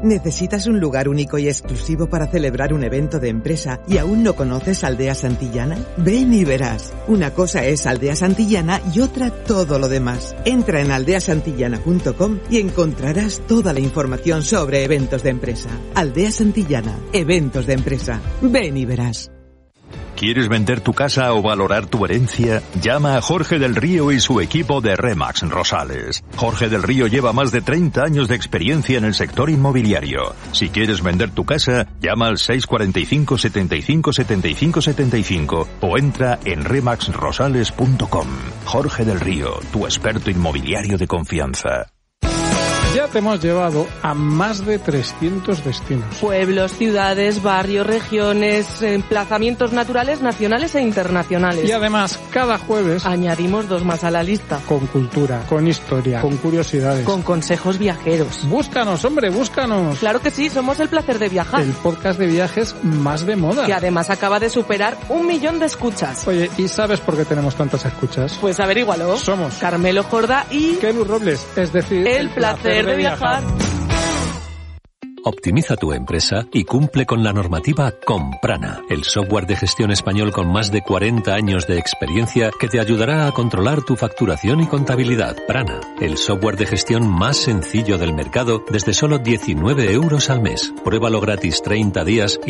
Speaker 6: ¿Necesitas un lugar único y exclusivo para celebrar un evento de empresa y aún no conoces Aldea Santillana? Ven y verás. Una cosa es Aldea Santillana y otra todo lo demás. Entra en aldea santillana punto com y encontrarás toda la información sobre eventos de empresa. Aldea Santillana, eventos de empresa. Ven y verás.
Speaker 27: ¿Quieres vender tu casa o valorar tu herencia? Llama a Jorge del Río y su equipo de Remax Rosales. Jorge del Río lleva más de treinta años de experiencia en el sector inmobiliario. Si quieres vender tu casa, llama al seis cuatro cinco, setenta y cinco, setenta y cinco, setenta y cinco o entra en remax rosales punto com. Jorge del Río, tu experto inmobiliario de confianza.
Speaker 3: Ya te hemos llevado a más de trescientos destinos.
Speaker 7: Pueblos, ciudades, barrios, regiones, emplazamientos naturales nacionales e internacionales.
Speaker 3: Y además, cada jueves
Speaker 7: añadimos dos más a la lista.
Speaker 3: Con cultura, con historia, con curiosidades.
Speaker 7: Con consejos viajeros.
Speaker 3: Búscanos, hombre, búscanos.
Speaker 7: Claro que sí, somos El Placer de Viajar.
Speaker 3: El podcast de viajes más de moda.
Speaker 7: Que además acaba de superar un millón de escuchas.
Speaker 3: Oye, ¿y sabes por qué tenemos tantas escuchas?
Speaker 7: Pues averígualo.
Speaker 3: Somos
Speaker 7: Carmelo Jorda y
Speaker 3: Kelu Robles, es decir,
Speaker 7: El, el Placer de viajar.
Speaker 29: Optimiza tu empresa y cumple con la normativa con Prana, el software de gestión español con más de cuarenta años de experiencia que te ayudará a controlar tu facturación y contabilidad. Prana, el software de gestión más sencillo del mercado desde solo diecinueve euros al mes. Pruébalo gratis treinta días y